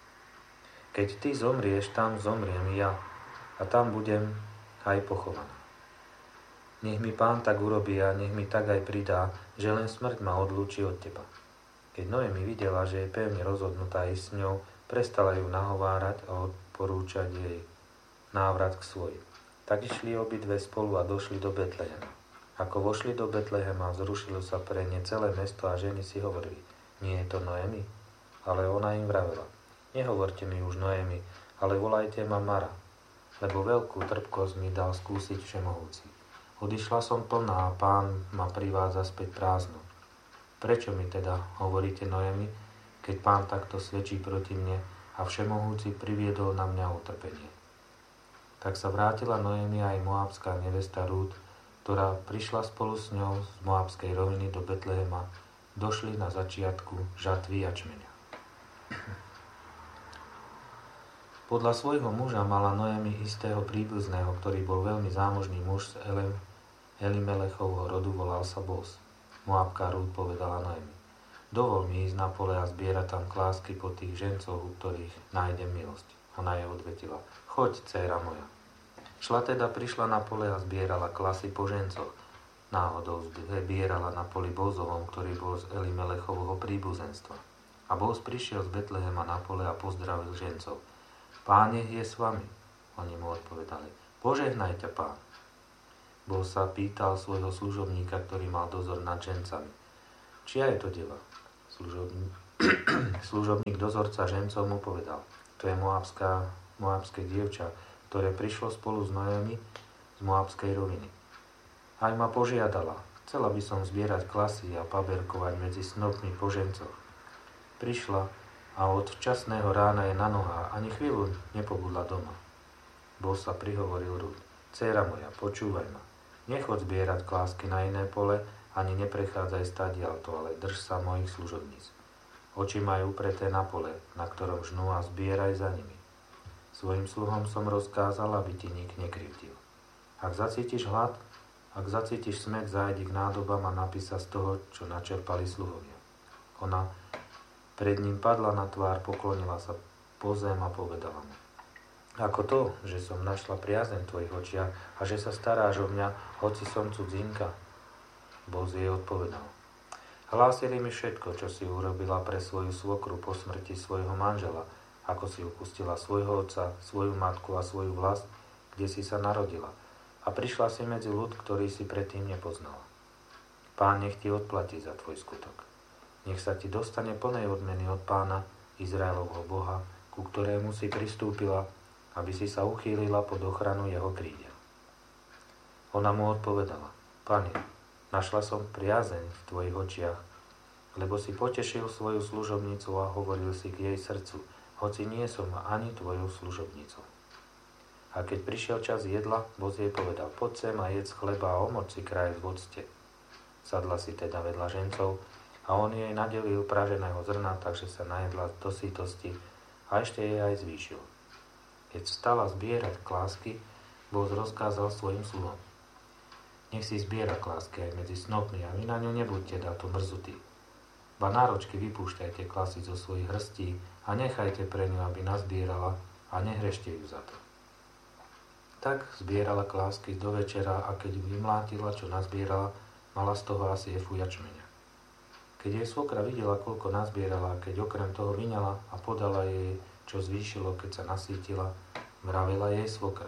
Keď ty zomrieš, tam zomriem ja a tam budem aj pochovaná. Nech mi Pán tak urobí a nech mi tak aj pridá, že len smrť ma odlúči od teba. Keď Noemi videla, že je pevne rozhodnutá ísť s ňou, prestala ju nahovárať a odporúčať jej návrat k svojim. Tak išli obidve spolu a došli do Betlehema. Ako vošli do Betlehema, vzrušilo sa pre ne celé mesto a ženy si hovorili: Nie je to Noemi? Ale ona im vravela: Nehovorte mi už Noemi, ale volajte ma Mara, lebo veľkú trpkosť mi dal skúsiť Všemohúci. Odišla som plná a Pán ma privádza späť prázdnu. Prečo mi teda hovoríte Noemi, keď Pán takto svedčí proti mne a Všemohúci priviedol na mňa utrpenie? Tak sa vrátila Noemi aj moabská nevesta Rút, ktorá prišla spolu s ňou z moabskej roviny do Betlehema, došli na začiatku žatvy jačmeňa. Podľa svojho muža mala Noemi istého príbuzného, ktorý bol veľmi zámožný muž z Elimelechovho rodu, volal sa Boz. Moabka Rút povedala Noemi: Dovol mi ísť na pole a zbierať tam klásky po tých žencoch, u ktorých nájdem milosť. Ona jej odvetila: Choď, dcéra moja. Šla teda, prišla na pole a zbierala klasy po žencoch. Náhodou zbierala na poli Bozovom, ktorý bol z Elimelechovho príbuzenstva. A Boz prišiel z Betlehema na pole a pozdravil žencov. Pán nech je s vami. Oni mu odpovedali: Požehnaj ťa, Pán. Boh sa pýtal svojho služobníka, ktorý mal dozor nad žencami. Čia je to deva? Služobník dozorca žencov mu povedal, to je moabské dievča, ktoré prišlo spolu s Noemi z moabskej roviny. Aj ma požiadala, chcela by som zbierať klasy a paberkovať medzi snopmi po žencoch. Prišla a od včasného rána je na nohách, ani chvíľu nepobudla doma. Boh sa prihovoril Rút, dcéra moja, počúvaj ma, nechod zbierať klásky na iné pole, ani neprechádzaj stadiaľto, ale drž sa mojich služobníc. Oči majú upreté na pole, na ktorom žnú, a zbieraj za nimi. Svojim sluhom som rozkázal, aby ti nik nekrivdil. Ak zacítiš hlad, ak zacítiš smäd, zájdi k nádobám a napij sa z toho, čo načerpali sluhovia. Ona pred ním padla na tvár, poklonila sa po zem a povedala mu, ako to, že som našla priazeň v tvojich očiach a že sa staráš o mňa, hoci som cudzinka? Boz jej odpovedal, hlásili mi všetko, čo si urobila pre svoju svokru po smrti svojho manžela, ako si upustila svojho otca, svoju matku a svoju vlast, kde si sa narodila, a prišla si medzi ľud, ktorý si predtým nepoznala. Pán nech ti odplatí za tvoj skutok. Nech sa ti dostane plnej odmeny od Pána, Izraelovho Boha, ku ktorému si pristúpila, aby si sa uchýlila pod ochranu jeho krídel. Ona mu odpovedala, Pane, našla som priazeň v tvojich očiach, lebo si potešil svoju služobnicu a hovoril si k jej srdcu, hoci nie som ani tvojou služobnicou. A keď prišiel čas jedla, Boz jej povedal, poď sem a jedz chleba a omoc si kraj v octe. Sadla si teda vedľa žencov a on jej nadelil praženého zrna, takže sa najedla do sytosti a ešte jej aj zvýšil. Keď vstala zbierať klásky, Boz rozkázal svojim sluhom. Nech si zbiera klásky aj medzi snopmi a vy na ňu nebuďte dáto mrzutí. Ba náročky vypúšťajte klasy zo svojich hrstí a nechajte pre ňu, aby nazbierala a nehrešte ju za to. Tak zbierala klásky do večera a keď vymlátila, čo nazbierala, mala z toho asi efu jačmeňa. Keď jej svokra videla, koľko nazbierala, keď okrem toho vyňala a podala jej, čo zvýšilo, keď sa nasýtila, vravela jej svokra.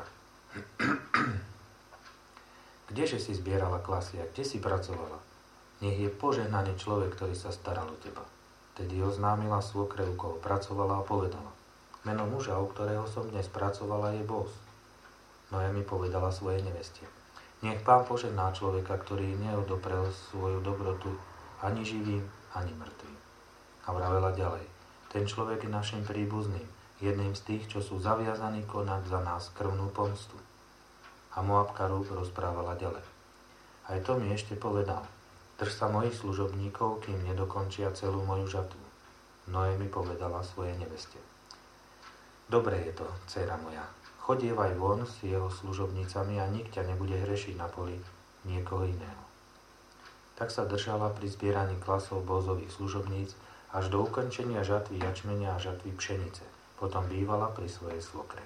Kdeže si zbierala klasy a kde si pracovala? Nech je požehnaný človek, ktorý sa staral o teba. Tedy oznámila svokre, u koho pracovala a povedala. Meno muža, u ktorého som dnes pracovala, je Boz. Noemi povedala svojej neveste. Nech Pán požehná človeka, ktorý neodoprel svoju dobrotu ani živým, ani mŕtvým. A vravela ďalej. Ten človek je našim príbuzným, jedným z tých, čo sú zaviazaní konať za nás krvnú pomstu. A Moabka Rút rozprávala ďalej. Aj to mi ešte povedal. Drž sa mojich služobníkov, kým nedokončia celú moju žatvu. Noemi povedala svojej neveste. Dobre je to, dcéra moja. Chodievaj von s jeho služobnicami a nik ťa nebude hrešiť na poli niekoho iného. Tak sa držala pri zbieraní klasov Bozových služobníc až do ukončenia žatvy jačmenia a žatvy pšenice. Potom bývala pri svojej svokre.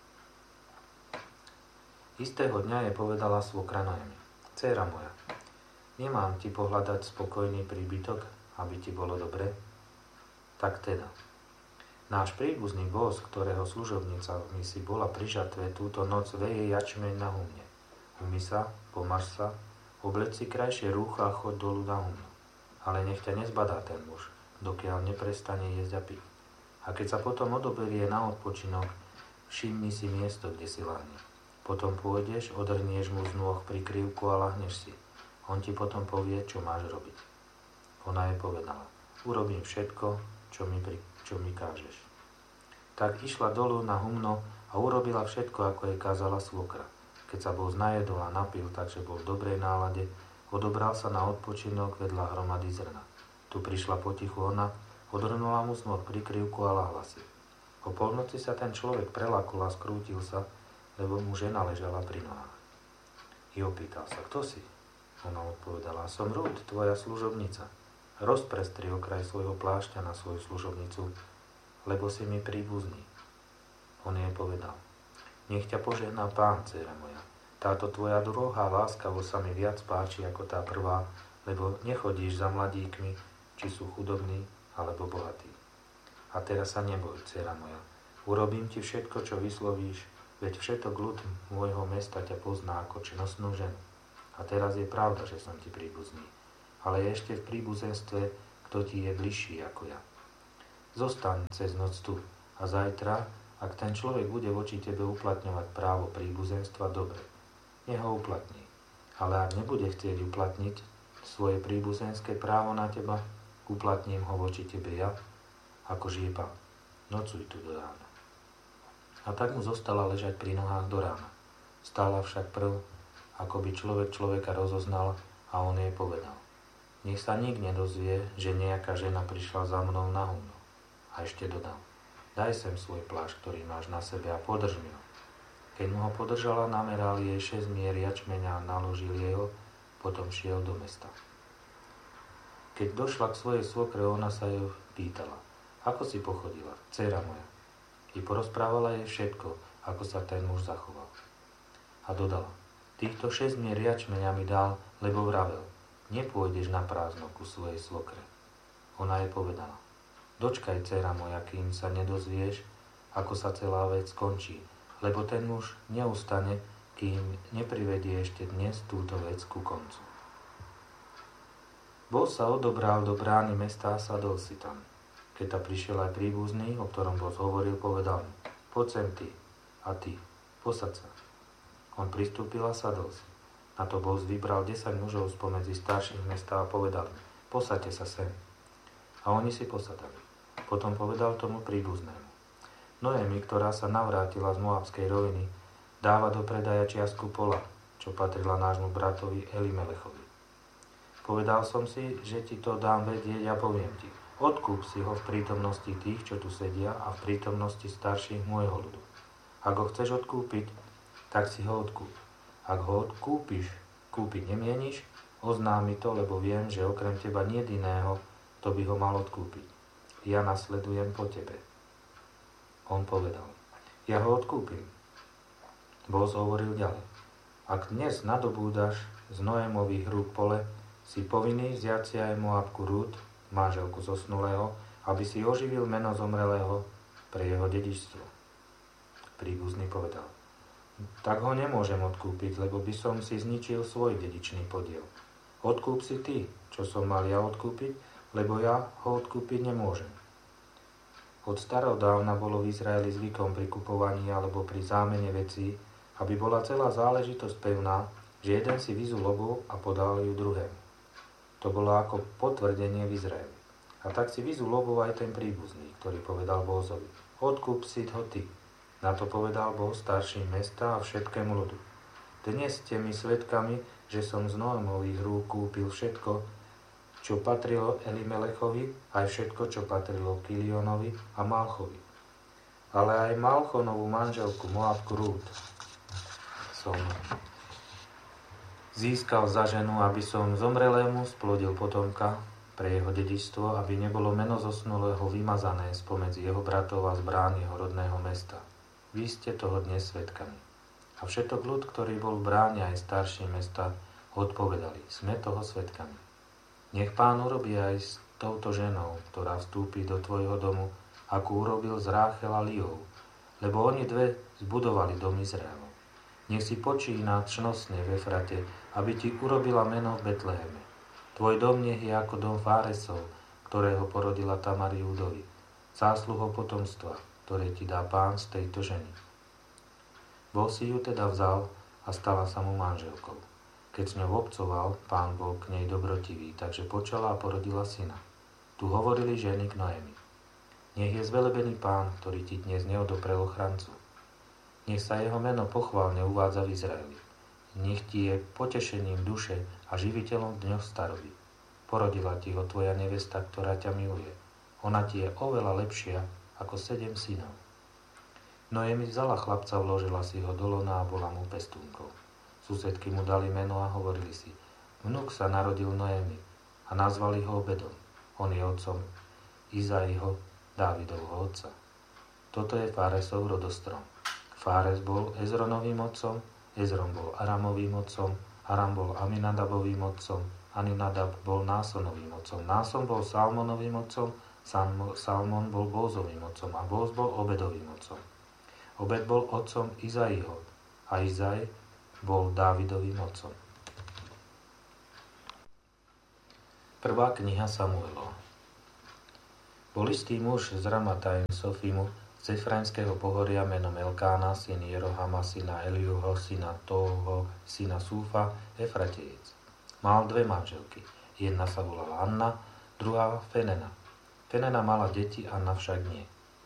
Istého dňa jej povedala svokra Noemi. Dcéra moja, nemám ti pohľadať spokojný príbytok, aby ti bolo dobre? Tak teda. Náš príbuzný Boz, ktorého služobnica mi si bola pri žatve, túto noc veje jačmeň na humne. Umy sa, pomaž sa, obleč si krajšie rúcha a choď dolu na humno. Ale nech ťa nezbadá ten muž, dokiaľ neprestane jesť a piť. A keď sa potom odoberie na odpočinok, všimni si miesto, kde si lahne. Potom pôjdeš, odrnieš mu z nôh prikryvku a lahneš si. On ti potom povie, čo máš robiť. Ona jej povedala, urobím všetko, čo mi kážeš. Tak išla dolu na humno a urobila všetko, ako jej kázala svokra. Keď sa Boz najedol a napil, takže bol v dobrej nálade, odobral sa na odpočinok vedľa hromady zrna. Tu prišla potichu ona, odrnula mu z nôh prikryvku a lahla si. O polnoci sa ten človek prelakol a skrútil sa, lebo mu žena ležala pri nohách. I opýtal sa, kto si? Ona odpovedala, som Rút, tvoja služobnica. Rozprestri okraj svojho plášťa na svoju služobnicu, lebo si mi príbuzný. On jej povedal, nech ťa požehná Pán, dcéra moja. Táto tvoja druhá láskavosť sa mi viac páči ako tá prvá, lebo nechodíš za mladíkmi, či sú chudobní, alebo bohatí. A teraz sa neboj, dcéra moja. Urobím ti všetko, čo vyslovíš, veď všetok ľud môjho mesta ťa pozná ako čnostnú ženu. A teraz je pravda, že som ti príbuzný. Ale je ešte v príbuzenstve, kto ti je bližší ako ja. Zostaň cez noc tu a zajtra, ak ten človek bude voči tebe uplatňovať právo príbuzenstva, dobre, nech ho uplatní. Ale ak nebude chcieť uplatniť svoje príbuzenské právo na teba, uplatním ho voči tebe ja, ako žije Pán. Nocuj tu do rána. A tak mu zostala ležať pri nohách do rána. Stála však prv, ako by človek človeka rozoznal, a on jej povedal: nech sa nik nedozvie, že nejaká žena prišla za mnou na humno. A ešte dodal: daj sem svoj plášť, ktorý máš na sebe, a podrž mi ho. Keď mu ho podržala, nameral jej 6 mier jačmeňa a naložil jej ho, potom šiel do mesta. Keď došla k svojej svokre, ona sa ju pýtala: ako si pochodila, dcéra moja? I porozprávala jej všetko, ako sa ten muž zachoval. A dodala: týchto 6 mier jačmeňa mi dal, lebo vravel: nepôjdeš na prázdno ku svojej svokre. Ona jej povedala: dočkaj, dcéra moja, kým sa nedozvieš, ako sa celá vec skončí, lebo ten muž neustane, kým neprivedie ešte dnes túto vec ku koncu. Boh sa odobral do brány mesta a sadol si tam. Keď ta prišiel aj príbuzný, o ktorom Boh hovoril, povedal mu: poď sem ty a ty, posaď sa. On pristúpil a sadol si. Na to Boh vybral 10 mužov spomedzi starších mesta a povedal: posaďte sa sem. A oni si posadali. Potom povedal tomu príbuznému: Noemi, ktorá sa navrátila z Moabskej roviny, dáva do predaja čiastku pola, čo patrila nášmu bratovi Elimelechovi. Povedal som si, že ti to dám vedieť a poviem ti: odkúp si ho v prítomnosti tých, čo tu sedia, a v prítomnosti starších môjho ľudu. Ak ho chceš odkúpiť, tak si ho odkúp. Ak ho kúpiť nemieníš, oznám mi to, lebo viem, že okrem teba nie iného, kto by ho mal odkúpiť. Ja nasledujem po tebe. On povedal: ja ho odkúpim. Boz hovoril ďalej: ak dnes nadobúdaš z Noémových rúk pole, si povinný vziať si aj Moabku Rút, manželku zosnulého, aby si oživil meno zomrelého pre jeho dedičstvo. Príbuzný povedal: tak ho nemôžem odkúpiť, lebo by som si zničil svoj dedičný podiel. Odkúp si ty, čo som mal ja odkúpiť, lebo ja ho odkúpiť nemôžem. Od starodávna bolo v Izraeli zvykom pri kupovaní alebo pri zámene vecí, aby bola celá záležitosť pevná, že jeden si vyzul lobu a podal ju druhému. To bolo ako potvrdenie v Izraeli. A tak si vyzul lobu aj ten príbuzný, ktorý povedal Bozovi: odkúp si ho ty. Na to povedal Boh starším mesta a všetkému ľudu: dnes ste mi svedkami, že som z Noémových rúk kúpil všetko, čo patrilo Elimelechovi, aj všetko, čo patrilo Kilionovi a Malchovi. Ale aj Malchonovú manželku Moabku Rút som získal za ženu, aby som zomrelému splodil potomka pre jeho dedičstvo, aby nebolo meno zosnulého vymazané spomedzi jeho bratov a z brán jeho rodného mesta. Vy ste toho dnes svedkami. A všetok ľud, ktorý bol v bráne aj starší mesta, odpovedali: sme toho svedkami. Nech Pán urobí aj s touto ženou, ktorá vstúpi do tvojho domu, ako urobil z Ráchel a Liou, lebo oni dve zbudovali dom Izraelov. Nech si počína čnostne v Efrate, aby ti urobila meno v Betleheme. Tvoj dom nech je ako dom Fáresov, ktorého porodila Tamar Júdovi, zásluhou potomstva, ktoré ti dá Pán z tejto ženy. Boh si ju teda vzal a stala sa mu manželkou. Keď s ňou obcoval, Pán bol k nej dobrotivý, takže počala a porodila syna. Tu hovorili ženy k Noemi: nech je zvelebený Pán, ktorý ti dnes neodoprel ochrancu. Nech sa jeho meno pochválne uvádza v Izraeli. Nech ti je potešením duše a živiteľom v dňoch staroby. Porodila ti ho tvoja nevesta, ktorá ťa miluje. Ona ti je oveľa lepšia ako 7 synov. Noemi vzala chlapca, vložila si ho do lona a bola mu pestúnkou. Susedky mu dali meno a hovorili si: vnuk sa narodil Noemi, a nazvali ho Obedom. On je otcom Izaiho, Dávidovho otca. Toto je Fáresov rodostrom. Fáres bol Ezronovým otcom, Ezron bol Aramovým otcom, Aram bol Aminadabovým otcom, Aminadab bol Násonovým otcom, Náson bol Salmonovým otcom, Salmon bol Bózovým otcom a Bóz bol Obedovým otcom. Obed bol otcom Izaiho a Izai bol Dávidovým otcom. Prvá kniha Samuelova. Bol istý muž z Ramatajim Sofimu, z Efraimského pohoria menom Elkána, syn Jerohama, syna Eliuho, syna Tóho, syna Súfa, Efratejec. Mal dve manželky. Jedna sa volala Anna, druhá Fenena. Fenena mala deti, Anna však nie.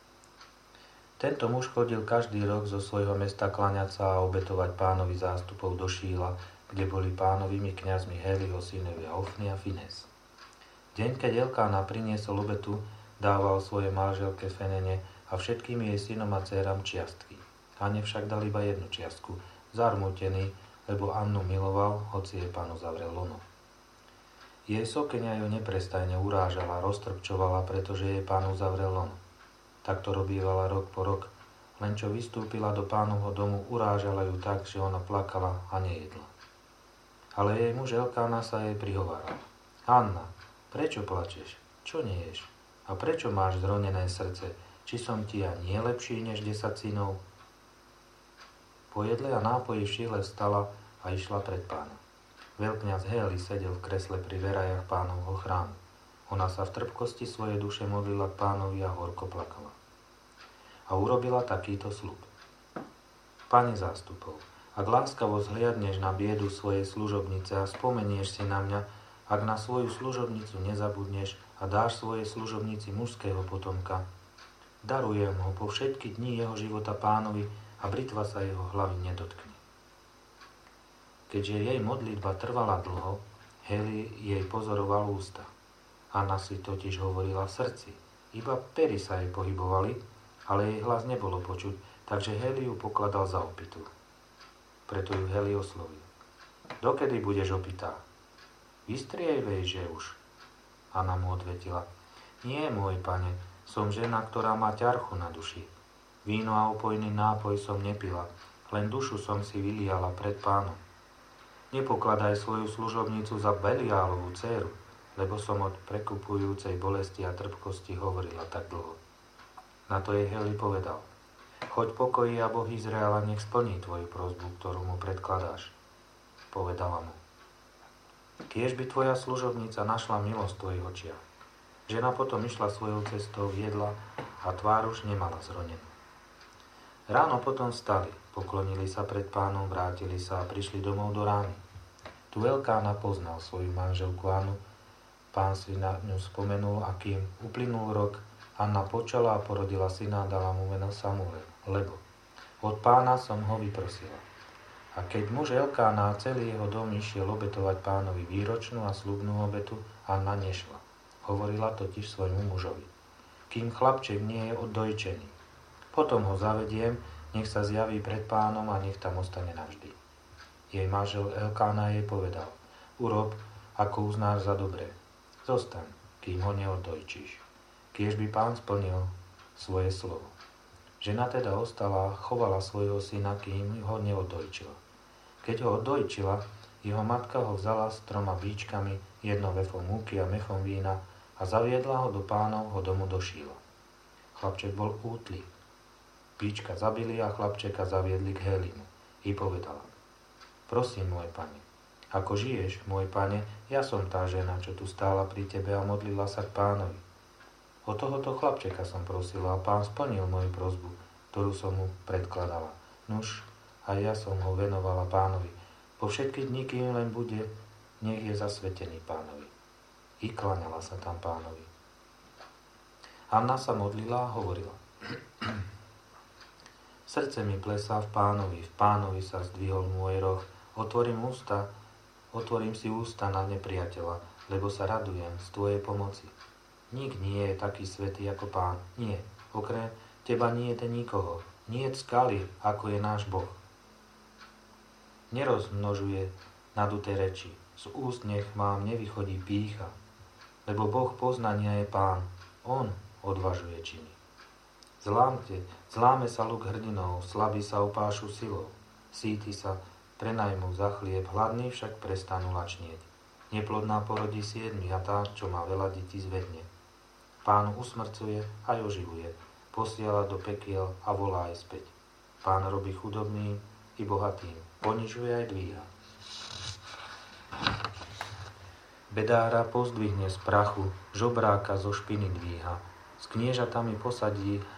Tento muž chodil každý rok zo svojho mesta klaňať sa a obetovať pánovi zástupov do Šíla, kde boli pánovými kňazmi Héliho synovia Ofni a Fines. Deň, keď Elkána priniesol obetu, dával svojej manželke Fenene a všetkým jej synom a dcéram čiastky. Anne však dal iba jednu čiastku, zarmútený, lebo Annu miloval, hoci jej pán uzavrel lono. Jej sokeňa ju neprestajne urážala, roztrpčovala, pretože jej pán uzavrel lono. Takto robívala rok po rok, len čo vystúpila do pánovho domu, urážala ju tak, že ona plakala a nejedla. Ale jej muž Elkána sa jej prihováral. Anna, prečo plačeš? Čo neješ? A prečo máš zronené srdce? Či som ti ja nie lepší než 10 synov? Po jedle a nápoji v Šíle vstala a išla pred pána. Veľkňaz Héli sedel v kresle pri verajach pánovho chrámu. Ona sa v trpkosti svojej duše modlila k pánovi a horko plakala. A urobila takýto sľub. Pane zástupov, ak láskavo zhliadneš na biedu svojej služobnice a spomenieš si na mňa, ak na svoju služobnicu nezabudneš a dáš svojej služobnici mužského potomka, darujem ho po všetky dni jeho života pánovi a britva sa jeho hlavy nedotkne. Keďže jej modlitba trvala dlho, Héli jej pozoroval ústa. Anna si totiž hovorila v srdci. Iba pery sa jej pohybovali, ale jej hlas nebolo počuť, takže Héli ju pokladal za opitú. Preto ju Héli oslovil. Dokedy budeš opitá? Vystriejvej, že už. Anna mu odvetila. Nie, môj pane, som žena, ktorá má ťarchu na duši. Víno a opojný nápoj som nepila, len dušu som si vyliala pred pánom. Nepokladaj svoju služobnicu za Beliálovú dcéru, lebo som od prekupujúcej bolesti a trpkosti hovorila tak dlho. Na to jej Héli povedal. Choď pokoji a Boh Izraela nech splní tvoju prosbu, ktorú mu predkladáš. Povedala mu. Kiež by tvoja služobnica našla milosť v tvojich očiach. Žena potom išla svojou cestou, jedla a tvár už nemala zronenú. Ráno potom vstali, poklonili sa pred pánom, vrátili sa a prišli domov do rány. Tu Elkána poznal svoju manželku Annu. Pán si na ňu spomenul a kým uplynul rok, Anna počala a porodila syna a dala mu meno Samuel, lebo od pána som ho vyprosila. A keď muž Elkána a celý jeho dom išiel obetovať pánovi výročnú a sľubnú obetu, Anna nešla. Hovorila totiž svojmu mužovi. Kým chlapček nie je oddojčený. Potom ho zavediem, nech sa zjaví pred pánom a nech tam ostane navždy. Jej manžel Elkána jej povedal. Urob, ako uznáš za dobré. Zostaň, kým ho neoddojčíš. Kiež by pán splnil svoje slovo. Žena teda ostala a chovala svojho syna, kým ho neoddojčila. Keď ho oddojčila, jeho matka ho vzala s 3 bíčkami, 1 vefom múky a mechom vína a zaviedla ho do pánovho domu do Šíla. Chlapček bol útly. Bíčka zabili a chlapčeka zaviedli k Hélimu. I povedala. Prosím, môj pane, ako žiješ, môj pane, ja som tá žena, čo tu stála pri tebe a modlila sa k pánovi. O tohoto chlapčeka som prosila a pán splnil moju prosbu, ktorú som mu predkladala. Nuž, a ja som ho venovala pánovi. Po všetky dni, kým len bude, nech je zasvetený pánovi. I klaňala sa tam pánovi. Anna sa modlila a hovorila. Srdce mi plesá v pánovi sa zdvihol môj roh, otvorím si ústa na nepriateľa, lebo sa radujem z tvojej pomoci. Nik nie je taký svätý ako pán, nie, okrem teba nie je nikoho, nie je skaly, ako je náš Boh. Nerozmnožuje naduté reči, z úst nech mám nevychodí pýcha, lebo Boh poznania je pán, on odvažuje činy. Zláme sa luk hrdinov, slabí sa opášu silou, síti sa prenajmú za chlieb, hladní však prestanú lačnieť. Neplodná porodí 7 a tá, čo má veľa detí, zvedne. Pán usmrcuje aj oživuje, posiela do pekiel a volá aj späť. Pán robí chudobným i bohatým, ponižuje aj dvíha. Bedára pozdvihne z prachu, žobráka zo špiny dvíha, s kniežatami posadí